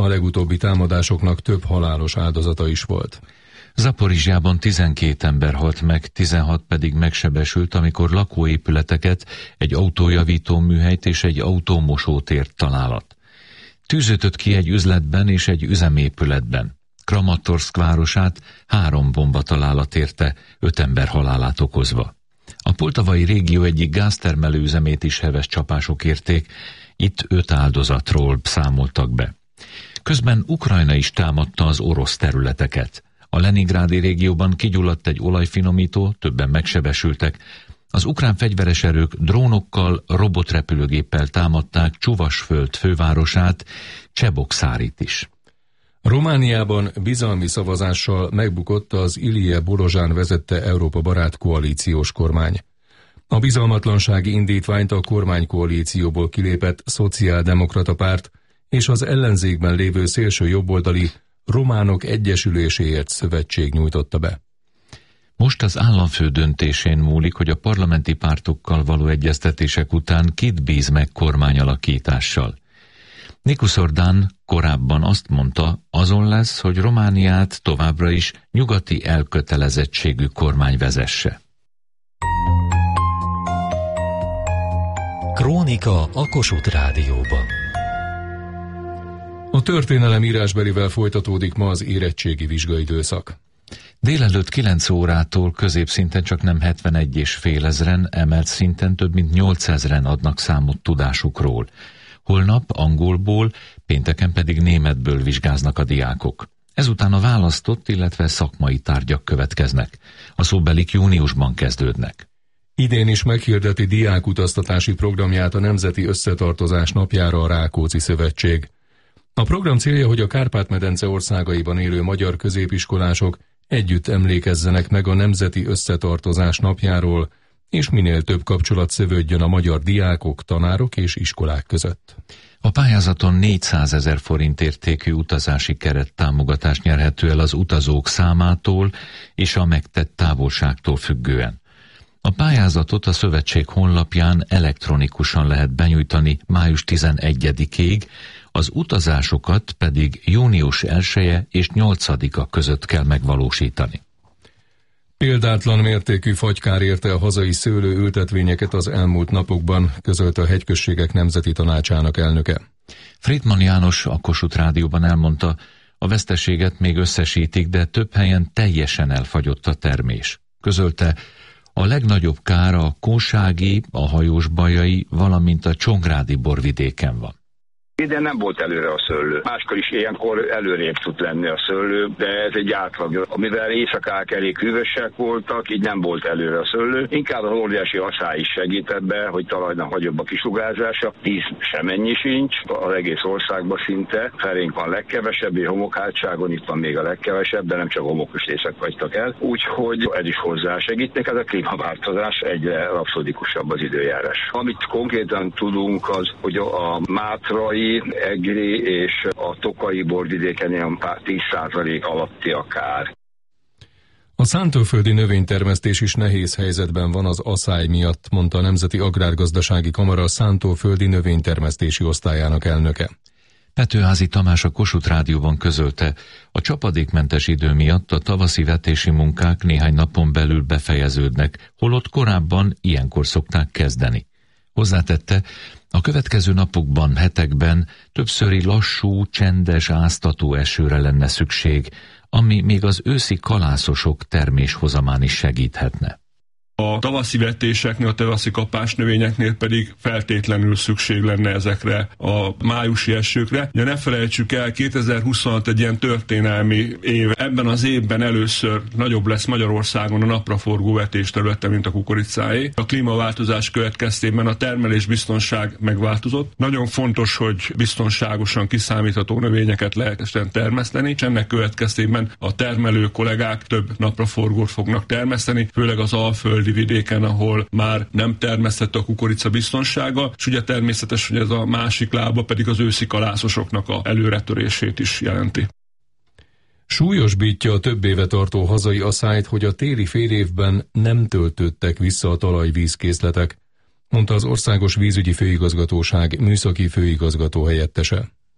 A legutóbbi támadásoknak több halálos áldozata is volt. Zaporizsjában 12 ember halt meg, 16 pedig megsebesült, amikor lakóépületeket, egy autójavító műhelyt és egy autómosótért találat. Tűz ütött ki egy üzletben és egy üzemépületben. Kramatorszk városát 3 bombatalálat érte, 5 ember halálát okozva. A poltavai régió egyik gáztermelő üzemét is heves csapások érték, itt 5 áldozatról számoltak be. Közben Ukrajna is támadta az orosz területeket. A leningrádi régióban kigyulladt egy olajfinomító, többen megsebesültek. Az ukrán fegyveres erők drónokkal, robotrepülőgéppel támadták Csuvasföld fővárosát, Csebokszárit is. Romániában bizalmi szavazással megbukott az Ilie Borozsán vezette Európa barát koalíciós kormány. A bizalmatlansági indítványt a kormánykoalícióból kilépett szociáldemokrata párt és az ellenzékben lévő szélső jobboldali Románok Egyesüléséért szövetség nyújtotta be. Most az államfő döntésén múlik, hogy a parlamenti pártokkal való egyeztetések után kit bíz meg kormányalakítással. Nikus Orban korábban azt mondta, azon lesz, hogy Romániát továbbra is nyugati elkötelezettségű kormány vezesse. Krónika a Kossuth Rádióban. A történelem írásbelivel folytatódik ma az érettségi vizsgaidőszak. Délelőtt 9 órától középszinten csak nem 71,5 ezren, emelt szinten több mint 8000-en adnak számot tudásukról. Holnap angolból, pénteken pedig németből vizsgáznak a diákok. Ezután a választott, illetve szakmai tárgyak következnek. A szóbelik júniusban kezdődnek. Idén is meghirdeti diákutaztatási programját a Nemzeti Összetartozás napjára a Rákóczi Szövetség. A program célja, hogy a Kárpát-medence országaiban élő magyar középiskolások együtt emlékezzenek meg a Nemzeti Összetartozás napjáról, és minél több kapcsolat szövődjön a magyar diákok, tanárok és iskolák között. A pályázaton 400 000 forint értékű utazási kerettámogatást nyerhető el az utazók számától és a megtett távolságtól függően. A pályázatot a szövetség honlapján elektronikusan lehet benyújtani május 11-ig, az utazásokat pedig június 1-e és 8-a között kell megvalósítani. Példátlan mértékű fagykár érte a hazai szőlőültetvényeket az elmúlt napokban, közölte a Hegyközségek Nemzeti Tanácsának elnöke. Friedman János a Kossuth Rádióban elmondta, a veszteséget még összesítik, de több helyen teljesen elfagyott a termés. Közölte, a legnagyobb kár a Kunsági, a Hajósbajai, valamint a Csongrádi borvidéken van. Idén nem volt előre a szőlő. Máskor is ilyenkor előrébb tud lenni a szőlő, de ez egy átlag. Amivel éjszakák elég hűvösek voltak, így nem volt előre a szőlő. Inkább az óriási asszály is segített be, hogy talajnak nagyobb a kisugárzása. Víz semennyi sincs, az egész országban szinte. Felénk van legkevesebb, és homokhátságon itt van még a legkevesebb, de nem csak homokos részek vagytak el. Úgyhogy ez is hozzásegít. Ez a klímaváltozás egyre rapszodikusabb az időjárás. Amit konkrétan tudunk az, hogy a mátrai, egri és a tokai borvidéken ilyen 10% alatti a kár. A szántóföldi növénytermesztés is nehéz helyzetben van az asszály miatt, mondta a Nemzeti Agrárgazdasági Kamara szántóföldi növénytermesztési osztályának elnöke. Petőházy Tamás a Kossuth Rádióban közölte, a csapadékmentes idő miatt a tavaszi vetési munkák néhány napon belül befejeződnek, holott korábban ilyenkor szokták kezdeni. Hozzátette, a következő napokban, hetekben többszöri lassú, csendes, áztató esőre lenne szükség, ami még az őszi kalászosok terméshozamán is segíthetne. A tavaszi vetéseknél, a tavaszi kapásnövényeknél pedig feltétlenül szükség lenne ezekre a májusi esőkre. De ne felejtsük el, 2026 egy ilyen történelmi év. Ebben az évben először nagyobb lesz Magyarországon a napraforgó vetés területe, mint a kukoricáé. A klímaváltozás következtében a termelésbiztonság megváltozott. Nagyon fontos, hogy biztonságosan kiszámítható növényeket lehessen termeszteni, és ennek következtében a termelő kollégák több napraforgót fognak termeszteni, főleg az alföldi vidéken, ahol már nem termesztett a kukorica biztonsága, és ugye természetes, hogy ez a másik lába pedig az őszi kalászosoknak a előretörését is jelenti. Súlyosbítja a több éve tartó hazai asszályt, hogy a téli félévben nem töltődtek vissza a talajvízkészletek, mondta az Országos Vízügyi Főigazgatóság műszaki főigazgató helyettese.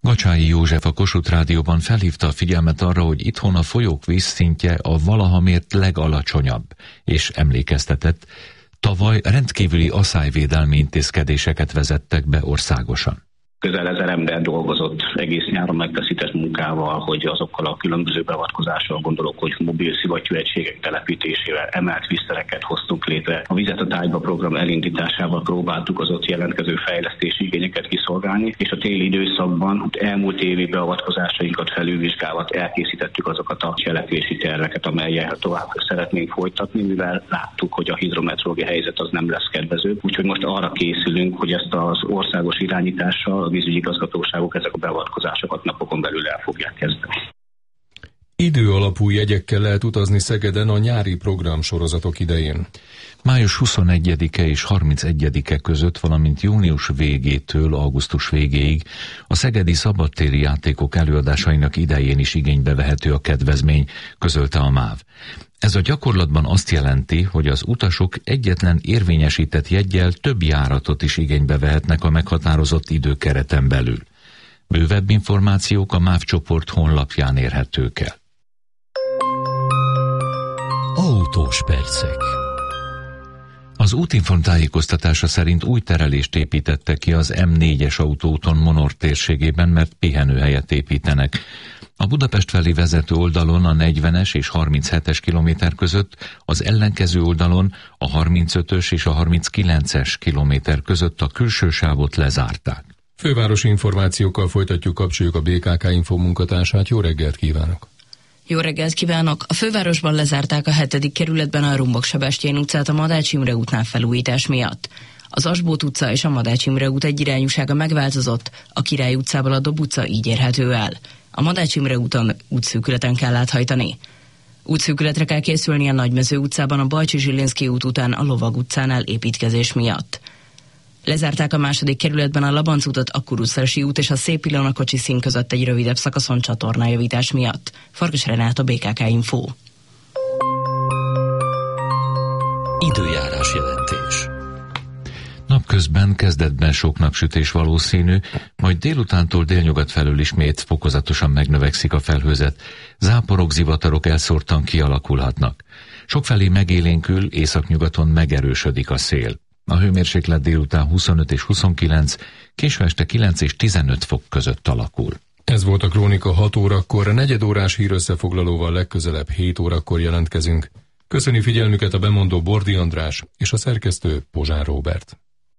Gacsái József a Kossuth Rádióban felhívta a figyelmet arra, hogy itthon a folyók vízszintje a valaha mért legalacsonyabb, és emlékeztetett, tavaly rendkívüli aszályvédelmi intézkedéseket vezettek be országosan. Közel 1000 ember dolgozott egész nyáron megfeszített munkával, hogy azokkal a különböző beavatkozással, gondolok, hogy mobil szivattyúegységek telepítésével, emelt víztereket hoztunk létre. A Vizet a Tájba program elindításával próbáltuk az ott jelentkező fejlesztési igényeket kiszolgálni, és a téli időszakban elmúlt évi beavatkozásainkat felülvizsgálva elkészítettük azokat a cselekvési terveket, amelyel tovább szeretnénk folytatni, mivel láttuk, hogy a hidrometeorológiai helyzet az nem lesz kedvező. Úgyhogy most arra készülünk, hogy ezt az országos irányítással vízügyi igazgatóságok ezek a beavatkozásokat napokon belül el fogják kezdeni. Idő alapú jegyekkel lehet utazni Szegeden a nyári programsorozatok idején. Május 21-e és 31-e között, valamint június végétől augusztus végéig a szegedi szabadtéri játékok előadásainak idején is igénybe vehető a kedvezmény, közölte a MÁV. Ez a gyakorlatban azt jelenti, hogy az utasok egyetlen érvényesített jeggyel több járatot is igénybe vehetnek a meghatározott időkereten belül. Bővebb információk a MÁV csoport honlapján érhetők el. Autós percek. Az Útinform tájékoztatása szerint új terelést építettek ki az M4-es autóúton Monor térségében, mert pihenőhelyet építenek. A Budapest felé vezető oldalon a 40-es és 37-es kilométer között, az ellenkező oldalon a 35-ös és a 39-es kilométer között a külső sávot lezárták. Fővárosi információkkal folytatjuk, kapcsoljuk a BKK Info munkatársát. Jó reggelt kívánok! Jó reggelt kívánok! A fővárosban lezárták a 7. kerületben a Rumbok-Sebestyén utcát a Madács Imre útnál felújítás miatt. Az Asbót utca és a Madács Imre út egyirányúsága megváltozott, a Király utcából a Dob utca így érhető el. A Madács Imre úton útszűkületen kell áthajtani. Útszűkületre kell készülni a Nagymező utcában a Bajcsi-Zsilinszky út után a Lovag utcánál építkezés miatt. Lezárták a 2. kerületben a Labanc utat, a Kuruczlesi út és a Szép Ilona kocsi szín között egy rövidebb szakaszon csatornájavítás miatt. Farkas Renát, BKK Info. Időjárás jelentés. Napközben kezdetben sok napsütés valószínű, majd délutántól délnyugat felől ismét fokozatosan megnövekszik a felhőzet, záporok, zivatarok elszórtan kialakulhatnak. Sokfelé megélénkül, északnyugaton megerősödik a szél. A hőmérséklet délután 25 és 29, késő este 9 és 15 fok között alakul. Ez volt a Krónika 6 órakor, a negyedórás hírösszefoglalóval legközelebb 7 órakor jelentkezünk. Köszöni figyelmüket a bemondó Bordi András és a szerkesztő Pozsár Róbert.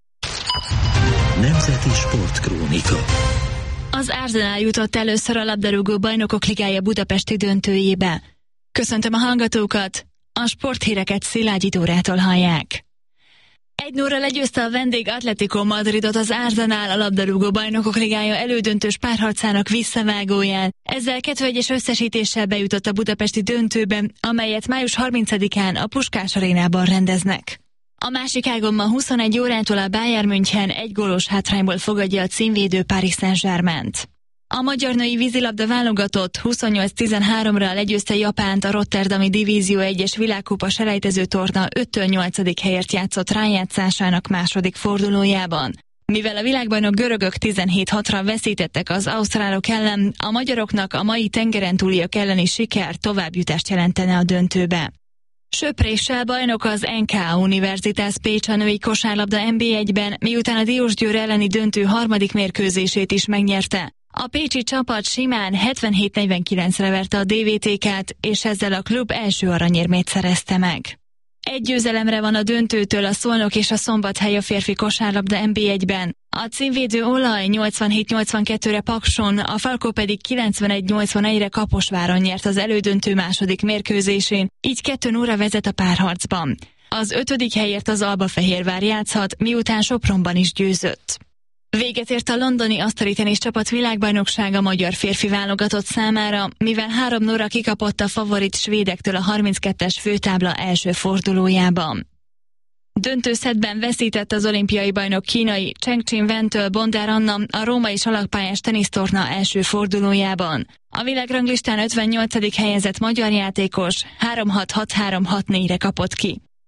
Nemzeti Sportkrónika. Az Arsenal jutott először a labdarúgó bajnokok ligája budapesti döntőjébe. Köszöntöm a hallgatókat, a sporthíreket Szilágyi Dórától hallják. 1-0-ra legyőzte a vendég Atletico Madridot az Arsenal a labdarúgó bajnokok ligája elődöntős párharcának visszavágóján. Ezzel 2-1-es összesítéssel bejutott a budapesti döntőbe, amelyet május 30-án a Puskás arénában rendeznek. A másik ágon ma 21 órától a Bayern München 1 gólos hátrányból fogadja a címvédő Paris Saint-Germaint. A magyar női vízilabda válogatott 28-13-ra legyőzte Japánt a rotterdami Divízió 1-es világkupa selejtező torna 5-től 8. helyért játszott rájátszásának második fordulójában. Mivel a világbajnok görögök 17-6-ra veszítettek az ausztrálok ellen, a magyaroknak a mai tengeren túliak elleni siker továbbjutást jelentene a döntőbe. Söpréssel bajnok az NK Universitás Pécs a női kosárlabda NB1-ben, miután a Diósgyőr elleni döntő harmadik mérkőzését is megnyerte. A pécsi csapat simán 77-49-re verte a DVTK-t, és ezzel a klub első aranyérmét szerezte meg. Egy győzelemre van a döntőtől a Szolnok és a Szombathely a férfi kosárlabda NB1-ben. A címvédő Olaj 87-82-re Pakson, a Falkó pedig 91-81-re Kaposváron nyert az elődöntő második mérkőzésén, így 2-0-ra vezet a párharcban. Az 5. helyért az Albafehérvár játszhat, miután Sopronban is győzött. Véget ért a londoni asztali tenisz csapat világbajnoksága magyar férfi válogatott számára, mivel 3-0-ra kikapott a favorit svédektől a 32-es főtábla első fordulójában. Döntőszettben veszített az olimpiai bajnok kínai Cheng Chin-wentől Bondár Anna a római salakpályás tenisztorna első fordulójában. A világranglistán 58. helyezett magyar játékos 3-6-6-3-6-4-re kapott ki.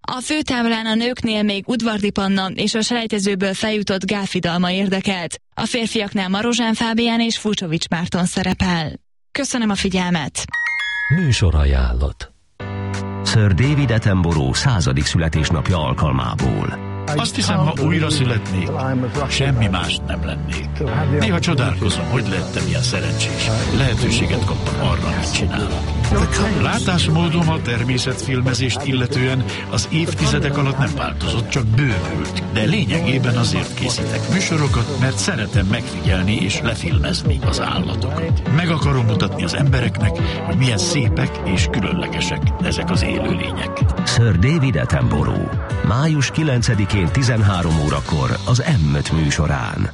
A főtáblán a nőknél még Udvardi Panna és a selejtezőből feljutott Gáfi Dalma érdekelt. A férfiaknál Marozsán Fábián és Fucsovics Márton szerepel. Köszönöm a figyelmet! Műsorajánlat. Sir David Attenborough 100. születésnapja alkalmából. Azt hiszem, ha újra születnék, semmi mást nem lennék. Néha csodálkozom, hogy lettem ilyen szerencsés. Lehetőséget kaptam arra, amit csinálok. Látásmódom a természetfilmezést illetően az évtizedek alatt nem változott, csak bővült. De lényegében azért készítek műsorokat, mert szeretem megfigyelni és lefilmezni az állatokat. Meg akarom mutatni az embereknek, hogy milyen szépek és különlegesek ezek az élőlények. Sir David Attenborough. Május 9-én 13 órakor az M5 műsorán.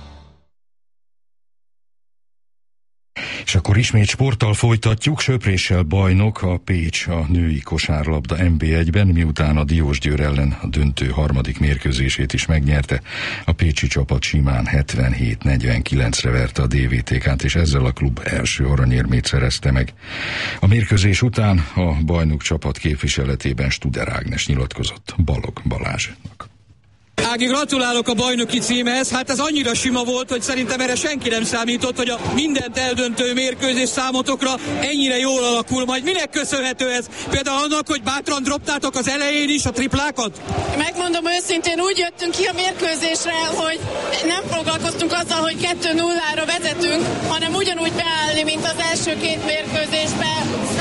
És akkor ismét sporttal folytatjuk. Söpréssel bajnok a Pécs a női kosárlabda NB1-ben, miután a Diósgyőr ellen a döntő harmadik mérkőzését is megnyerte. A pécsi csapat simán 77-49-re verte a DVTK-t, és ezzel a klub első aranyérmét szerezte meg. A mérkőzés után a bajnok csapat képviseletében Studer Ágnes nyilatkozott Balog Balázsnak. Ági, gratulálok a bajnoki címhez. Hát ez annyira sima volt, hogy szerintem erre senki nem számított, hogy a mindent eldöntő mérkőzés számotokra ennyire jól alakul. Majd minek köszönhető ez? Például annak, hogy bátran droptátok az elején is a triplákat? Megmondom őszintén, úgy jöttünk ki a mérkőzésre, hogy nem foglalkoztunk azzal, hogy 2-0-ra vezetünk, hanem ugyanúgy beállni, mint az első két mérkőzésben,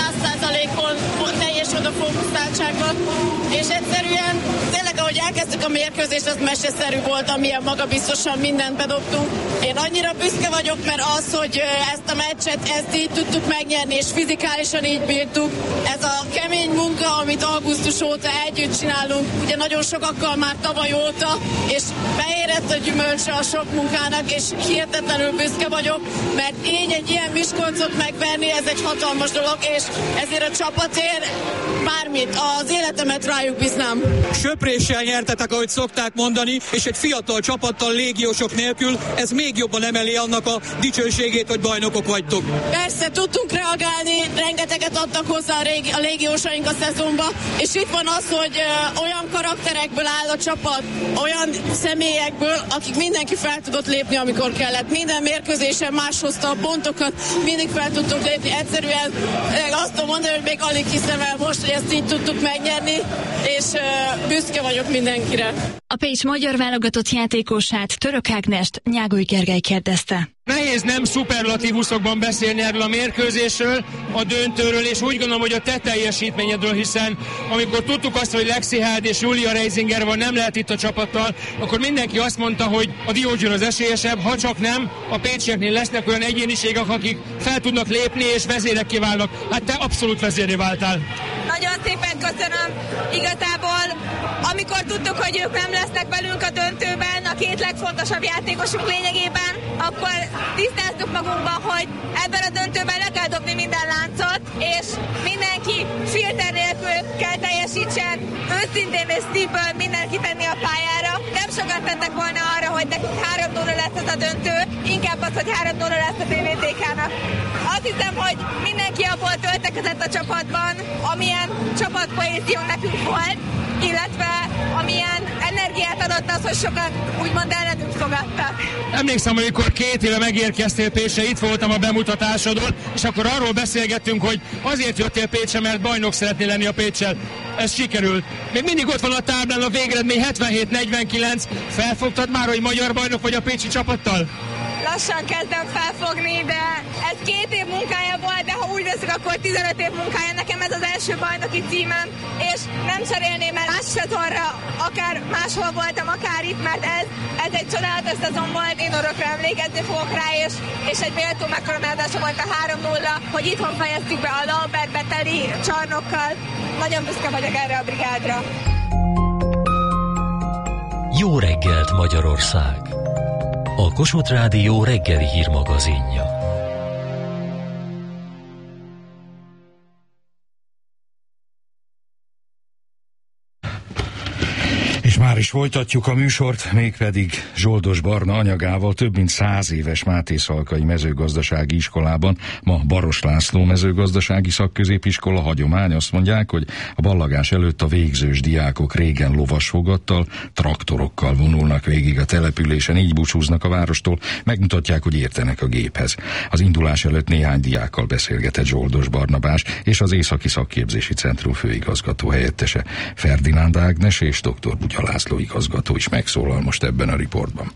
100%-on teljes odafókuszáltságban. És egyszerűen tényleg, ahogy elkezdtük a mérkőzést, az meseszerű volt, amilyen magabiztosan mindent bedobtunk. Én annyira büszke vagyok, mert az, hogy ezt a meccset, ezt így tudtuk megnyerni, és fizikálisan így bírtuk. Ez a kemény munka, amit augusztus óta együtt csinálunk, ugye nagyon sokakkal már tavaly óta, és beérett a gyümölcse a sok munkának, és hihetetlenül büszke vagyok, mert így egy ilyen Miskolcot megverni, ez egy hatalmas dolog, és ezért a csapatért bármit, az életemet rájuk bíznám. Söpréssel nyertetek, ahogy szokták mondani, és egy fiatal csapattal, légiósok nélkül, ez még jobban emeli annak a dicsőségét, hogy bajnokok vagytok. Persze, tudtunk reagálni, rengeteget adtak hozzá a légiósaink a szezonba, és itt van az, hogy olyan karakterekből áll a csapat, olyan személyekből, akik mindenki fel tudott lépni, amikor kellett. Minden mérkőzésen más hozta a pontokat, mindig fel tudtunk lépni. Egyszerűen azt tudom mondani, hogy még alig hiszem el most, hogy ezt így tudtuk megnyerni, és büszke vagyok mindenkire. A Pécs magyar válogatott játékosát, Török Ágnest Nyágoly Gergely kérdezte. Nehéz nem szuperlatívuszokban beszélni erről a mérkőzésről, a döntőről, és úgy gondolom, hogy a te teljesítményedről, hiszen amikor tudtuk azt, hogy Lexi Held és Julia Reisinger van, nem lehet itt a csapattal, akkor mindenki azt mondta, hogy a Diósgyőr az esélyesebb, ha csak nem, a pécsieknél lesznek olyan egyéniségek, akik fel tudnak lépni és vezérekké válnak. Hát te abszolút vezéré váltál. Nagyon szépen köszönöm. Igazából, amikor tudtuk, hogy ők nem lesznek velünk a döntőben, a két legfontosabb játékosunk lényegében, akkor tisztáztuk magunkban, hogy ebben a döntőben le kell dobni minden láncot, és mindenki filter nélkül kell teljesítsen, őszintén és szívből mindenki tenni a pályára. Nem sokat tettek volna arra, hogy nekünk 3-0 lesz ez a döntő, inkább az, hogy 3-0 lesz a DVTK-nak. Azt hiszem, hogy mindenki abból töltekezett a csapatban, amilyen csapatkohézió nekünk volt, illetve amilyen energiát adott az, hogy sokan úgymond ellenünk fogadtak. Emlékszem, amikor 2 éve megérkeztél Pécsre, itt voltam a bemutatásodon, és akkor arról beszélgettünk, hogy azért jöttél Pécsre, mert bajnok szeretnél lenni a Péccsel. Ez sikerült. Még mindig ott van a táblán a végeredmény 77-49. Felfogtad már, hogy magyar bajnok vagy a pécsi csapattal? Lassan kezdem felfogni, de ez 2 év munkája volt, de ha úgy veszük, akkor 15 év munkája. Nekem ez az első bajnoki címem, és nem cserélném el más szezonra, akár máshol voltam, akár itt, mert ez egy csodálatos szezon volt, én örökre emlékezni fogok rá, és egy méltó megkoronázása volt a 3-0, hogy itthon fejeztük be a Laubert teli csarnokkal. Nagyon büszke vagyok erre a brigádra. Jó reggelt, Magyarország! A Kossuth Rádió reggeli hírmagazinja. És már Már is folytatjuk a műsort, mégpedig Zsoldos Barna anyagával több mint 100 éves Mátészalkai mezőgazdasági iskolában, ma Baross László mezőgazdasági szakközépiskola hagyomány. Azt mondják, hogy a ballagás előtt a végzős diákok régen lovasfogattal, traktorokkal vonulnak végig a településen, így búcsúznak a várostól, megmutatják, hogy értenek a géphez. Az indulás előtt néhány diákkal beszélgetett Zsoldos Barnabás és az Északi Szakképzési Centrum főigazgató helyettese Ferdinánd Ágnes és dr. Bugya László igazgató is megszólal most ebben a riportban.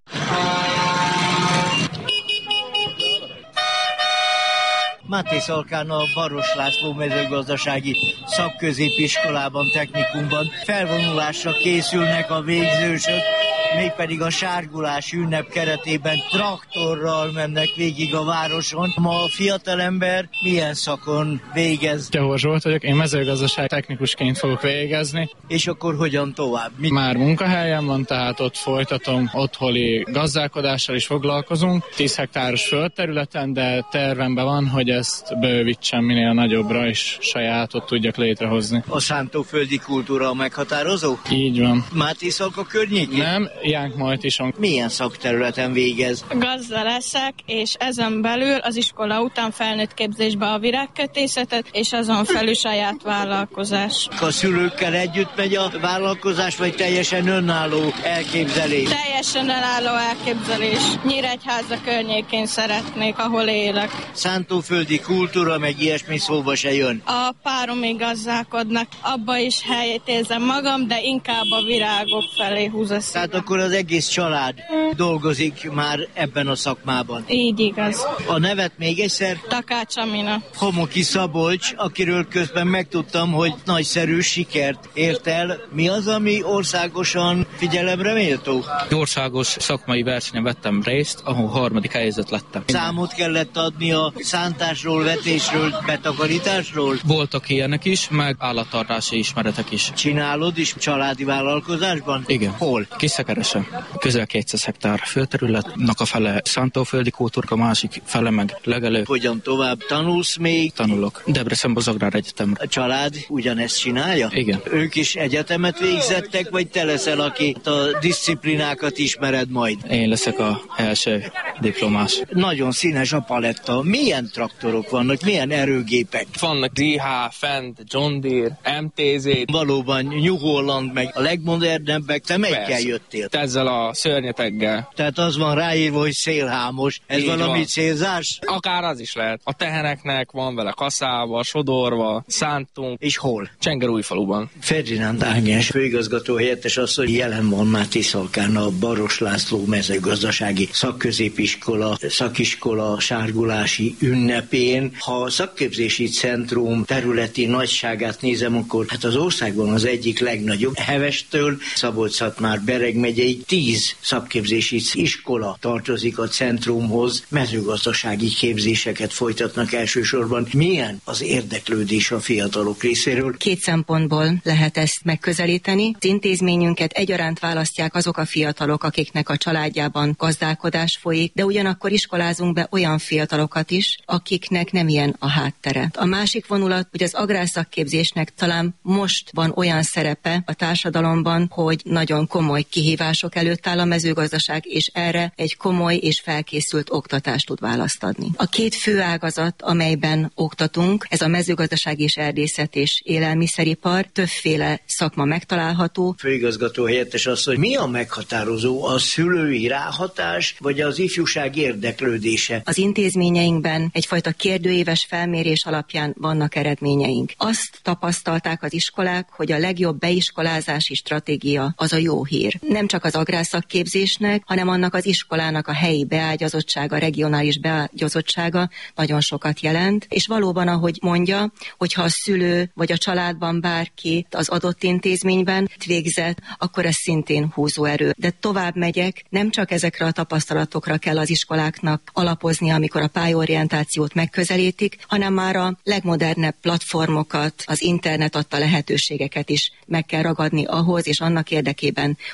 Mátészalkán a Baross László mezőgazdasági szakközépiskolában, technikumban felvonulásra készülnek a végzősök, mégpedig a sárgulási ünnep keretében traktorral mennek végig a városon. Ma a fiatalember milyen szakon végez? Gyahor Zsolt vagyok, én mezőgazdaság technikusként fogok végezni. És akkor hogyan tovább? Már munkahelyem van, tehát ott folytatom, otthoni gazdálkodással is foglalkozunk. 10 hektáros földterületen, de tervemben van, hogy ezt bővítsem minél nagyobbra, és sajátot tudjak létrehozni. A szántóföldi kultúra a meghatározó? Így van. Mátészalka környékén? Nem, Jánkmajtison. Milyen szakterületen végez? Gazda leszek, és ezen belül az iskola után felnőtt képzésbe a virágkötészetet, és azon felül saját vállalkozás. A szülőkkel együtt megy a vállalkozás, vagy teljesen önálló elképzelés? Teljesen önálló elképzelés. Nyíregyháza környékén szeretnék, ahol élek. Szántóföldi kultúra, meg ilyesmi szóba se jön. A páromig gazdálkodnak, abba is helyét érzem magam, de inkább a virágok felé húz a szív. Tehát akkor az egész család dolgozik már ebben a szakmában. Így igaz. A nevet még egyszer? Takács Amina. Homoki Szabolcs, akiről közben megtudtam, hogy nagyszerű sikert ért el. Mi az, ami országosan figyelemre méltó? Országos szakmai versenyen vettem részt, ahol 3. helyezett lettem. Számot kellett adni a szántásról, vetésről, betakarításról? Voltak ilyenek is, meg állattartási ismeretek is. Csinálod is családi vállalkozásban? Igen. Hol? Kiszekeresen. Közel 200 hektár földterületnek a fele szántóföldi kultúra, a másik fele meg legelő. Hogyan tovább? Tanulsz még? Tanulok. Debrecenben az Agrár Egyetem. A család ugyanezt csinálja? Igen. Ők is egyetemet végzettek, vagy te leszel, aki a diszciplinákat ismered majd? Én leszek a első diplomás. Nagyon színes a paletta. Milyen traktorok vannak? Milyen erőgépek? Vannak DH, Fendt, John Deere, MTZ. Valóban New Holland meg a legmodernebbek. Te melyikkel jöttél? Ezzel a szörnyeteggel. Tehát az van ráírva, hogy szélhámos. Ez így valami van. Célzás? Akár az is lehet. A teheneknek van vele kaszálva, sodorva, szántunk. És hol? Csengerújfaluban. Ferdinánd Ágnes, főigazgató helyettes asszony, jelen van Mátészalkán a Baross László mezőgazdasági szakközépiskola, szakiskola sárgulási ünnepén. Ha a szakképzési centrum területi nagyságát nézem, akkor hát az országban az egyik legnagyobb. Hevestől Szabolcs-Szatmár Bereg megyei 10 szakképzési iskola tartozik a centrumhoz. Mezőgazdasági képzéseket folytatnak elsősorban. Milyen az érdeklődés a fiatalok részéről? 2 szempontból lehet ezt megközelíteni. Az intézményünket egyaránt választják azok a fiatalok, akiknek a családjában gazdálkodás folyik, de ugyanakkor iskolázunk be olyan fiatalokat is, akiknek nem ilyen a háttere. A másik vonulat, hogy az agrárszakképzésnek talán most van olyan szerepe a társadalomban, hogy nagyon komoly kihívások előtt áll a mezőgazdaság, és erre egy komoly és felkészült oktatást tud választ adni. A 2 fő ágazat, amelyben oktatunk, ez a mezőgazdaság és erdészet és élelmiszeripar, többféle szakma megtalálható. Főigazgató helyettes asszony, mi a meghatározó? A szülői ráhatás, vagy az ifjúság érdeklődése? Az intézményeinkben egyfajta kérdőéves felmérés alapján vannak eredményeink. Azt tapasztalták az iskolák, hogy a legjobb beiskolázási stratégia az a jó hír. Nem csak az agrárszakképzésnek, hanem annak az iskolának a helyi beágyazottsága, regionális beágyazottsága nagyon sokat jelent, és valóban, ahogy mondja, hogyha a szülő vagy a családban bárki az adott intézményben végzett, akkor ez szintén húzóerő. De tovább megyek, nem csak ezekre a tapasztalatokra kell az iskoláknak alapozni, amikor a pályaorientációt megközelítik, hanem már a legmodernebb platformokat, az internet adta lehetőségeket is meg kell ragadni ahhoz, és annak érdekében, hogy hirdessék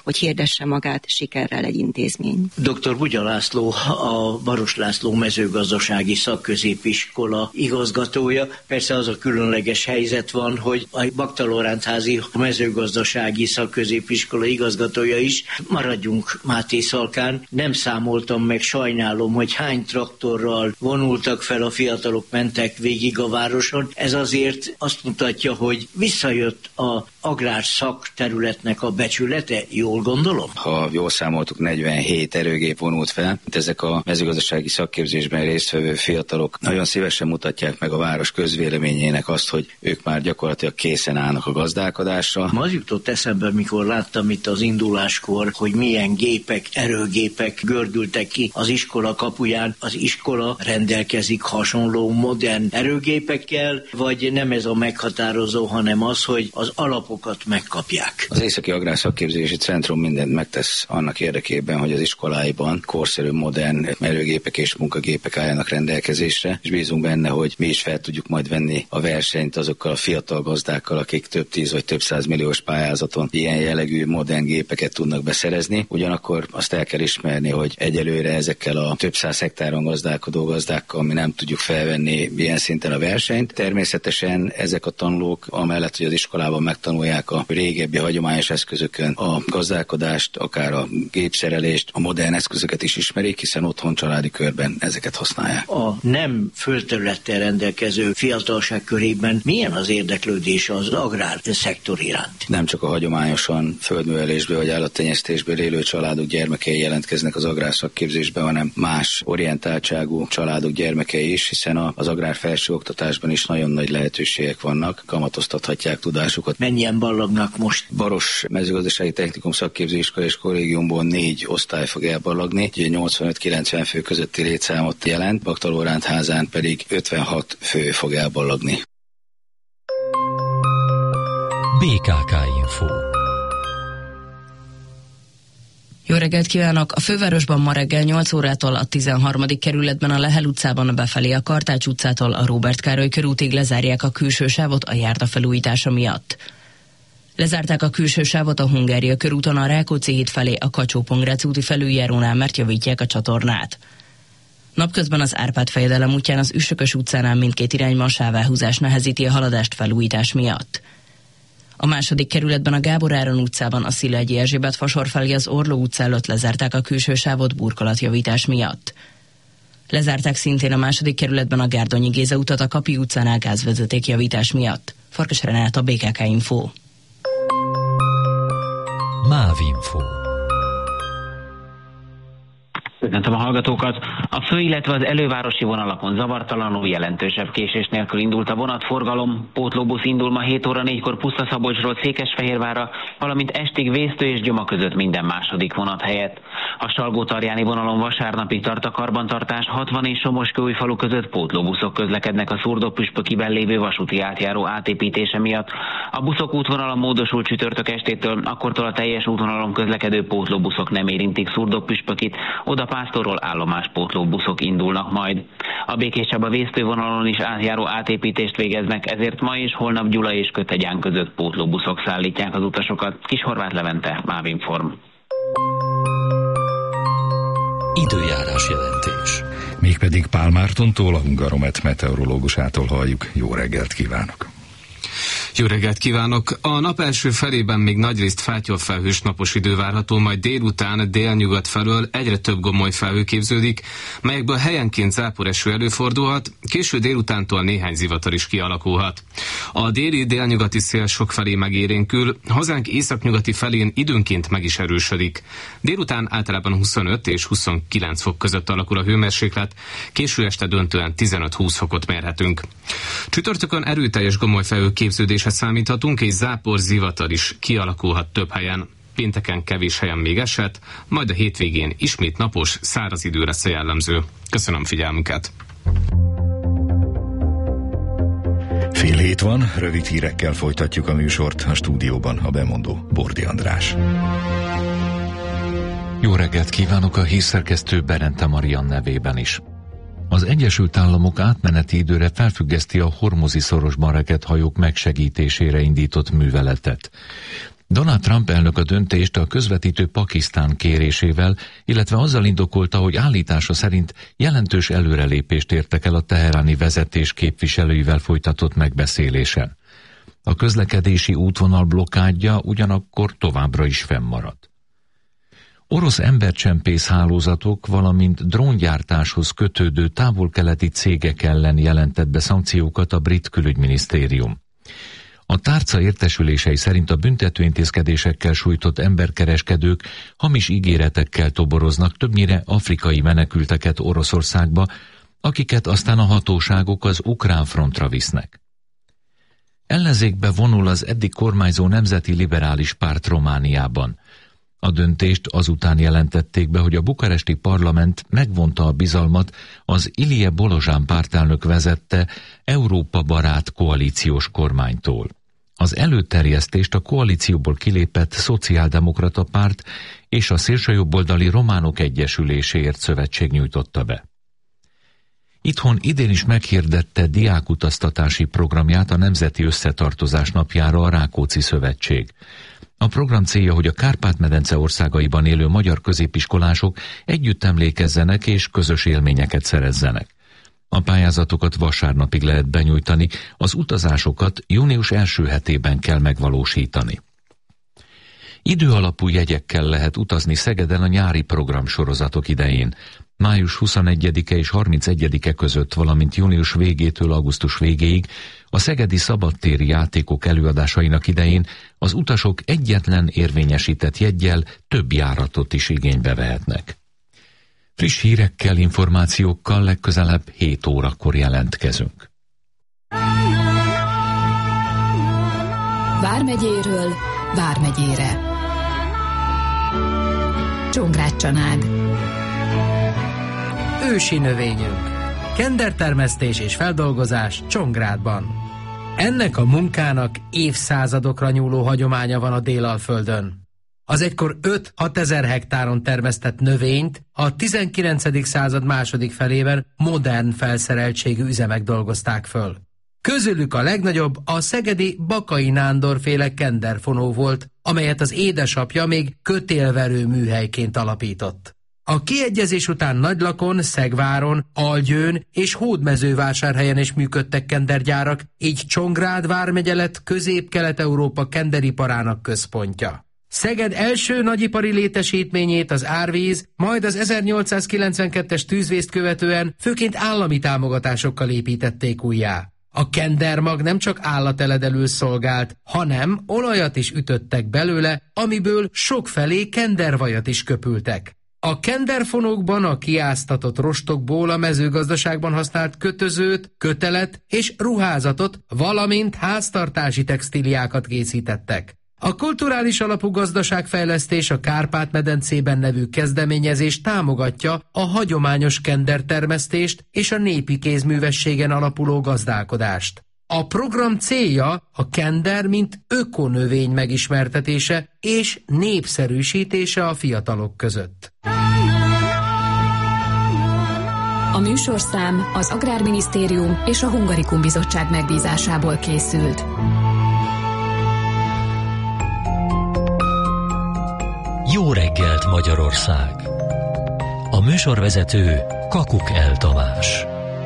érezhesse magát sikerrel egy intézmény. Dr. Bugya László, a Baross László mezőgazdasági szakközépiskola igazgatója. Persze az a különleges helyzet van, hogy a Bakta Lórántházi mezőgazdasági szakközépiskola igazgatója is. Maradjunk Máté Szalkán. Nem számoltam meg, sajnálom, hogy hány traktorral vonultak fel a fiatalok, mentek végig a városon. Ez azért azt mutatja, hogy visszajött a agrár szakterületnek a becsülete, jól gondolom? Ha jól számoltuk, 47 erőgép vonult fel. Ezek a mezőgazdasági szakképzésben résztvevő fiatalok nagyon szívesen mutatják meg a város közvéleményének azt, hogy ők már gyakorlatilag készen állnak a gazdálkodásra. Ma az jutott eszembe, mikor láttam itt az induláskor, hogy milyen gépek, erőgépek gördültek ki az iskola kapuján. Az iskola rendelkezik hasonló modern erőgépekkel, vagy nem ez a meghatározó, hanem az, hogy az alapokat megkapják? Az Északi Agrár Szakképzési Centrum mindent megtesz annak érdekében, hogy az iskoláiban korszerű, modern erőgépek és munkagépek álljanak rendelkezésre, és bízunk benne, hogy mi is fel tudjuk majd venni a versenyt azokkal a fiatal gazdákkal, akik több 10 vagy több 100 milliós pályázaton ilyen jellegű modern gépeket tudnak beszerezni. Ugyanakkor azt el kell ismerni, hogy egyelőre ezekkel a több 100 hektáron gazdálkodó gazdákkal mi nem tudjuk felvenni ilyen szinten a versenyt. Természetesen ezek a tanulók, amellett, hogy az iskolában megtanulják a régebbi hagyományos eszközökön a gazdálkodást, akár a gépszerelést, a modern eszközöket is ismerik, hiszen otthon családi körben ezeket használják. A nem földterülettel rendelkező fiatalság körében milyen az érdeklődés az agrár szektor iránt? Nem csak a hagyományosan földművelésből vagy állattenyésztésből élő családok gyermekei jelentkeznek az agrárszakképzésbe, hanem más orientáltságú családok gyermekei is, hiszen az agrár felsőoktatásban is nagyon nagy lehetőségek vannak, kamatoztathatják tudásukat. Mennyien ballagnak most? Baross Mezőgazdasági Technikum Szakképzőiskola és kollégiumból 4 osztály fog elballagni, 85-90 fő közötti létszámot jelent, Bakta Lórántházán pedig 56 fő fog elballagni. BKK Info. Jó reggelt kívánok! A fővárosban ma reggel 8 órától a 13. kerületben a Lehel utcában befelé a Kartács utcától a Róbert Károly körútig lezárják a külső sávot a járda felújítása miatt. Lezárták a külső sávot a Hungária körúton a Rákóczi híd felé a Kacsó-Pongrác úti felüljárónál, mert javítják a csatornát. Napközben az Árpád-fejedelem útján az Üssökös utcánál mindkét irányban sávelhúzás nehezíti a haladást felújítás miatt. A második kerületben a Gábor Áron utcában a Szilágyi Erzsébet fasor felé az Orló utca előtt lezárták a külső sávot burkolatjavítás miatt. Lezárták szintén a második kerületben a Gárdonyi Géza utat a Kapi utcánál gázvezetékjavítás miatt. Farkas Renát, a BKK Info. Mávinfo. Köszöntöm a hallgatókat. A fő, illetve az elővárosi vonalakon zavartalanul, jelentősebb késés nélkül indult a vonatforgalom. Pótlóbusz indul ma 7 óra 4-kor Pusztaszabolcsról Székesfehérvárra, valamint estig Vésztő és Gyoma között minden második vonat helyett. A Salgótarjáni vonalon vasárnapig tart a karbantartás, 60 és Somoskőújfalu között pótlóbuszok közlekednek a Szurdok-Püspökiben lévő vasúti átjáró átépítése miatt. A buszok útvonala módosult csütörtök estétől, akkortól a teljes útvonalon közlekedő pótlóbuszok nem érintik Szurdok-Püspökit, oda Pásztorról állomáspótlóbuszok indulnak majd. A Békés Csaba Vésztő vonalon is átjáró átépítést végeznek, ezért ma és holnap Gyula és Kötegyán között pótlóbuszok szállítják az utasokat. Kishorváth Levente, Mávinform. Időjárás jelentés. Mégpedig Pál Mártontól, a Hungaromet meteorológusától halljuk. Jó reggelt kívánok! Jó reggelt kívánok! A nap első felében még nagyrészt fátyolfelhős napos idő várható, majd délután délnyugat felől egyre több gomoly felhő képződik, melyekből helyenként záporeső előfordulhat, késő délutántól néhány zivatar is kialakulhat. A déli délnyugati szél sokfelé megérénkül, hazánk északnyugati felén időnként meg is erősödik. Délután általában 25 és 29 fok között alakul a hőmérséklet, késő este döntően 15-20 fokot mérhetünk. Csütörtökön erőteljes gomoly felhő képződéshez számíthatunk, és zápor, zivatar is kialakulhat több helyen. Pénteken kevés helyen még esett, majd a hétvégén ismét napos, száraz idő lesz a jellemző. Köszönöm figyelmüket! Fél hét van, rövid hírekkel folytatjuk a műsort, a stúdióban a bemondó Bordi András. Jó reggelt kívánok a hírszerkesztő Berente Marian nevében is. Az Egyesült Államok átmeneti időre felfüggeszti a Hormuzi szorosban rekedt hajók megsegítésére indított műveletet. Donald Trump elnök a döntést a közvetítő Pakisztán kérésével, illetve azzal indokolta, hogy állítása szerint jelentős előrelépést értek el a teheráni vezetés képviselőivel folytatott megbeszélésen. A közlekedési útvonal blokkádja ugyanakkor továbbra is fennmarad. Orosz embercsempész hálózatok, valamint dróngyártáshoz kötődő távol-keleti cégek ellen jelentett be szankciókat a brit külügyminisztérium. A tárca értesülései szerint a büntetőintézkedésekkel sújtott emberkereskedők hamis ígéretekkel toboroznak többnyire afrikai menekülteket Oroszországba, akiket aztán a hatóságok az ukrán frontra visznek. Ellenzékbe vonul az eddig kormányzó Nemzeti Liberális Párt Romániában. A döntést azután jelentették be, hogy a bukaresti parlament megvonta a bizalmat az Ilie Bolozsán pártelnök vezette Európa barát koalíciós kormánytól. Az előterjesztést a koalícióból kilépett Szociáldemokrata Párt és a szélsőjobboldali Románok Egyesüléséért szövetség nyújtotta be. Itthon idén is meghirdette diákutaztatási programját a Nemzeti Összetartozás napjára a Rákóczi Szövetség. A program célja, hogy a Kárpát-medence országaiban élő magyar középiskolások együtt emlékezzenek és közös élményeket szerezzenek. A pályázatokat vasárnapig lehet benyújtani, az utazásokat június első hetében kell megvalósítani. Időalapú jegyekkel lehet utazni Szegeden a nyári programsorozatok idején. Május 21-e és 31-e között, valamint június végétől augusztus végéig a szegedi szabadtéri játékok előadásainak idején az utasok egyetlen érvényesített jeggyel több járatot is igénybe vehetnek. Friss hírekkel, információkkal legközelebb 7 órakor jelentkezünk. Vármegyéről Vármegyére. Csongrád-Csanád. Ősi növényünk. Kendertermesztés és feldolgozás Csongrádban. Ennek a munkának évszázadokra nyúló hagyománya van a Délalföldön. Az egykor 5-6 ezer hektáron termesztett növényt a 19. század második felében modern felszereltségű üzemek dolgozták föl. Közülük a legnagyobb a szegedi Bakai Nándor féle kenderfonó volt, amelyet az édesapja még kötélverő műhelyként alapított. A kiegyezés után Nagylakon, Szegváron, Algyőn és Hódmezővásárhelyen is működtek kendergyárak, így Csongrád vármegye lett Közép-Kelet-Európa kenderiparának központja. Szeged első nagyipari létesítményét, az árvíz, majd az 1892-es tűzvészt követően főként állami támogatásokkal építették újjá. A kendermag nem csak állateledelül szolgált, hanem olajat is ütöttek belőle, amiből sokfelé kendervajat is köpültek. A kenderfonókban a kiáztatott rostokból a mezőgazdaságban használt kötözőt, kötelet és ruházatot, valamint háztartási textíliákat készítettek. A kulturális alapú gazdaságfejlesztés a Kárpát-medencében nevű kezdeményezés támogatja a hagyományos kendertermesztést és a népi kézművességen alapuló gazdálkodást. A program célja a kender mint ökonövény megismertetése és népszerűsítése a fiatalok között. A műsorszám az Agrárminisztérium és a Hungarikum Bizottság megbízásából készült. Jó reggelt, Magyarország! A műsorvezető Kakuk El Tamás.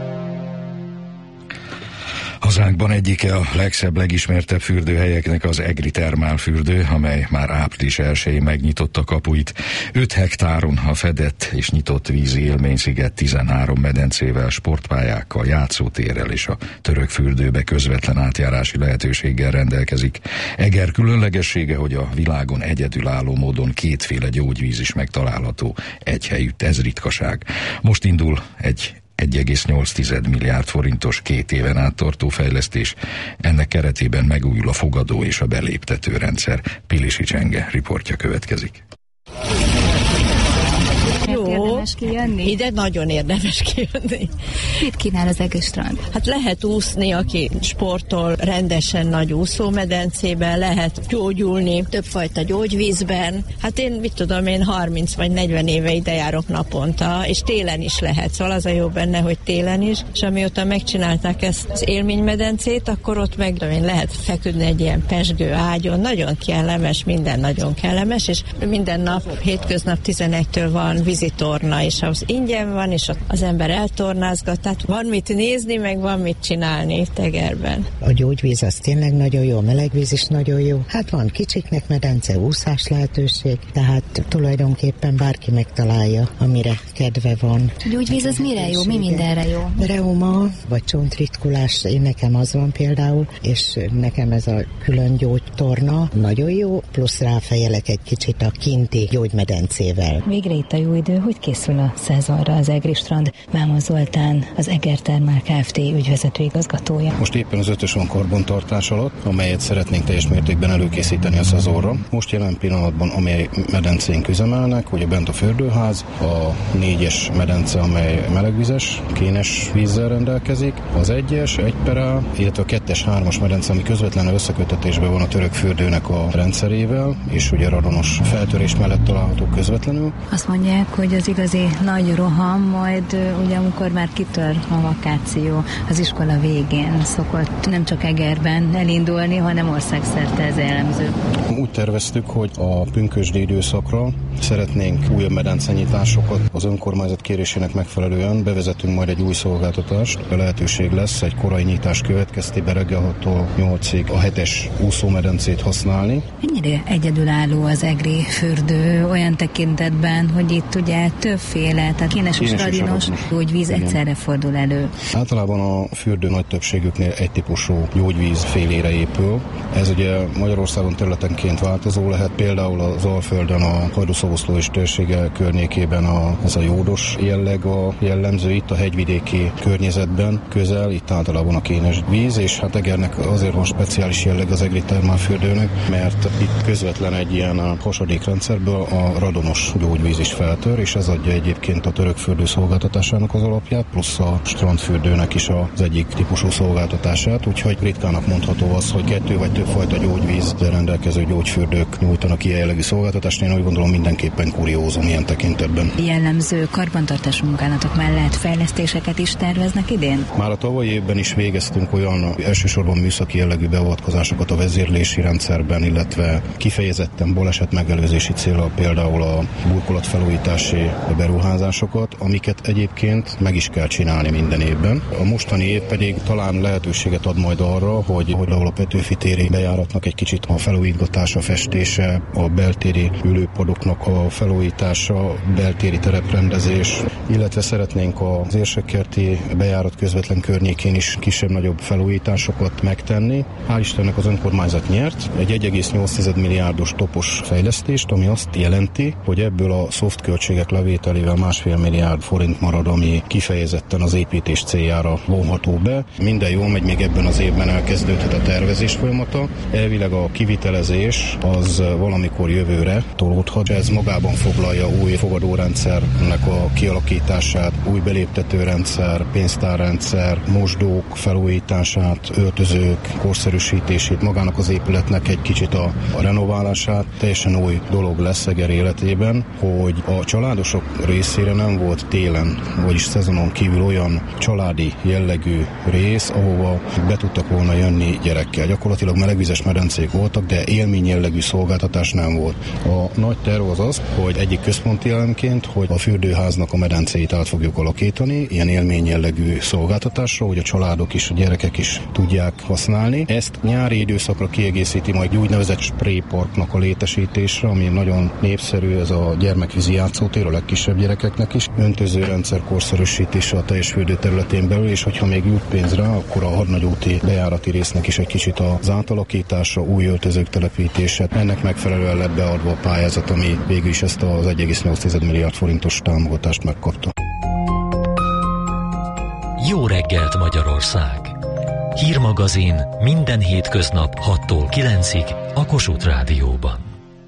Hazánkban egyike a legszebb, legismertebb fürdőhelyeknek az Egri Termálfürdő, amely már április 1-én megnyitotta kapuit. 5 hektáron a fedett és nyitott vízi élménysziget 13 medencével, sportpályákkal, játszótérrel és a török fürdőbe közvetlen átjárási lehetőséggel rendelkezik. Eger különlegessége, hogy a világon egyedülálló módon 2 féle gyógyvíz is megtalálható egyhelyütt, ez ritkaság. Most indul egy 1,8 milliárd forintos 2 éven át tartó fejlesztés. Ennek keretében megújul a fogadó és a beléptető rendszer. Pilisi Csenge riportja következik. Jó. érdemes kijönni? Ide nagyon érdemes kijönni. Mit kínál az Egri strand? Hát lehet úszni, aki sportol rendesen nagy úszómedencében, lehet gyógyulni többfajta gyógyvízben. Hát én 30 vagy 40 éve ide járok naponta, és télen is lehet. Szóval az a jó benne, hogy télen is, és amióta megcsinálták ezt az élménymedencét, akkor ott meg lehet feküdni egy ilyen pezsgő ágyon. Nagyon kellemes, minden nagyon kellemes, és minden nap, hétköznap 11-től van vízitorna, és az ingyen van, és az ember eltornázgat, tehát van mit nézni, meg van mit csinálni tegerben. A gyógyvíz az tényleg nagyon jó, a melegvíz is nagyon jó. Hát van kicsiknek medence, úszás lehetőség, tehát tulajdonképpen bárki megtalálja, amire kedve van. A gyógyvíz az mire jó? Mi mindenre jó? Reuma, vagy csontritkulás, nekem az van például, és nekem ez a külön gyógytorna nagyon jó, plusz ráfejelek egy kicsit a kinti gyógymedencével. Végre itt a jó idő, hogy készül a szezonra az Egri strand? Mámon Zoltán, az Eger Thermal Kft. Ügyvezető igazgatója. Most éppen az 5-ös van karbantartás alatt, amelyet szeretnénk teljes mértékben előkészíteni a szezonra. Most jelen pillanatban, amely medencénk üzemelnek, ugye bent a fürdőház, a 4-es medence, amely melegvizes, kénes vízzel rendelkezik, az 1-es, 1/A, illetve a 2-es, 3-as medence, ami közvetlenül összekötetésben van a török fürdőnek a rendszerével, és ugye radonos feltörés mellett található közvetlenül. Azt mondják, hogy az igazi nagy roham majd ugye amikor már kitör a vakáció, az iskola végén szokott nem csak Egerben elindulni, hanem országszerte ez jellemző. Úgy terveztük, hogy a pünkösdi időszakra szeretnénk újabb medencenyitásokat. Az önkormányzat kérésének megfelelően bevezetünk majd egy új szolgáltatást. A lehetőség lesz egy korai nyitás következtében reggel 6-tól 8-ig a 7-es úszómedencét használni. Mennyire egyedülálló az Egri fürdő olyan tekintetben, hogy itt ugye többféle, tehát kénes és radinos gyógyvíz egyszerre fordul elő. Általában a fürdő nagy többségüknél egy típusú gyógyvíz félére épül. Ez ugye Magyarországon területenként változó lehet, például az Alföldön a Hajdúszoboszló és térsége környékében ez a jódos jelleg a jellemző, itt a hegyvidéki környezetben közel, itt általában a kénes víz, és hát Egernek azért van speciális jelleg az Egri termálfürdőnek, mert itt közvetlen egy ilyen hasadékrendszerből a radonos gyógyvíz is feltör, és ez adja egyébként a török fürdő szolgáltatásának az alapját, plusz a strandfürdőnek is az egyik típusú szolgáltatását, úgyhogy ritkának mondható az, hogy 2 vagy több fajta gyógyvízzel rendelkező gyógyfürdők nyújtanak ilyen jellegű szolgáltatást. Én úgy gondolom mindenképpen kuriózum ilyen tekintetben. Jellemző karbantartás munkálatok mellett fejlesztéseket is terveznek idén? Már a tavalyi évben is végeztünk olyan elsősorban műszaki jellegű beavatkozásokat a vezérlési rendszerben, illetve kifejezetten baleset megelőzési célral például a burkolatfelújítási beruházásokat, amiket egyébként meg is kell csinálni minden évben. A mostani év pedig talán lehetőséget ad majd arra, hogy ahol a Petőfi téri bejáratnak egy kicsit a felújítgatása, festése, a beltéri ülőpadoknak a felújítása, beltéri tereprendezés, illetve szeretnénk az Érsekkerti bejárat közvetlen környékén is kisebb-nagyobb felújításokat megtenni. Hál' Istennek az önkormányzat nyert egy 1,8 milliárdos topos fejlesztést, ami azt jelenti, hogy ebből a szoft költségek levételével 1,5 milliárd forint marad, ami kifejezetten az építés céljára vonható be. Minden jól megy, még ebben az évben elkezdődhet a tervezés folyamata. Elvileg a kivitelezés az valamikor jövőre tolódhat. Ez magában foglalja új fogadórendszernek a kialakítását, új beléptetőrendszer, pénztárrendszer, mosdók felújítását, öltözők korszerűsítését, magának az épületnek egy kicsit a renoválását. Teljesen új dolog lesz Eger életében, hogy a családosok részére nem volt télen, vagyis szezonon kívül olyan családi jellegű rész, ahova be tudtak volna jönni gyerekkel. Gyakorlatilag melegvizes medencék voltak, de élmény jellegű szolgáltatás nem volt. A nagy terv az, hogy egyik központi elemként, hogy a fürdőháznak a medencéit át fogjuk alakítani, ilyen élmény jellegű szolgáltatásra, hogy a családok is, a gyerekek is tudják használni. Ezt nyári időszakra kiegészíti majd úgynevezett sprayparknak a létesítésre, ami nagyon népszerű, ez a gyermekvízi játszótér a legkisebb gyerekeknek is. Öntözőrendszer korszerűsítése a teljes fürdő területén belül, és hogyha még jut pénz rá, akkor a hadnagyúti bejárati résznek is egy kicsit az átalakítása, új öltözők telepítése. Ennek megfelelően lett beadva a pályázat, ami végül is ezt az 1,8 milliárd forintos támogatást megkapta. Jó reggelt Magyarország! Hírmagazin minden hétköznap 6-tól 9-ig a Kossuth Rádióban.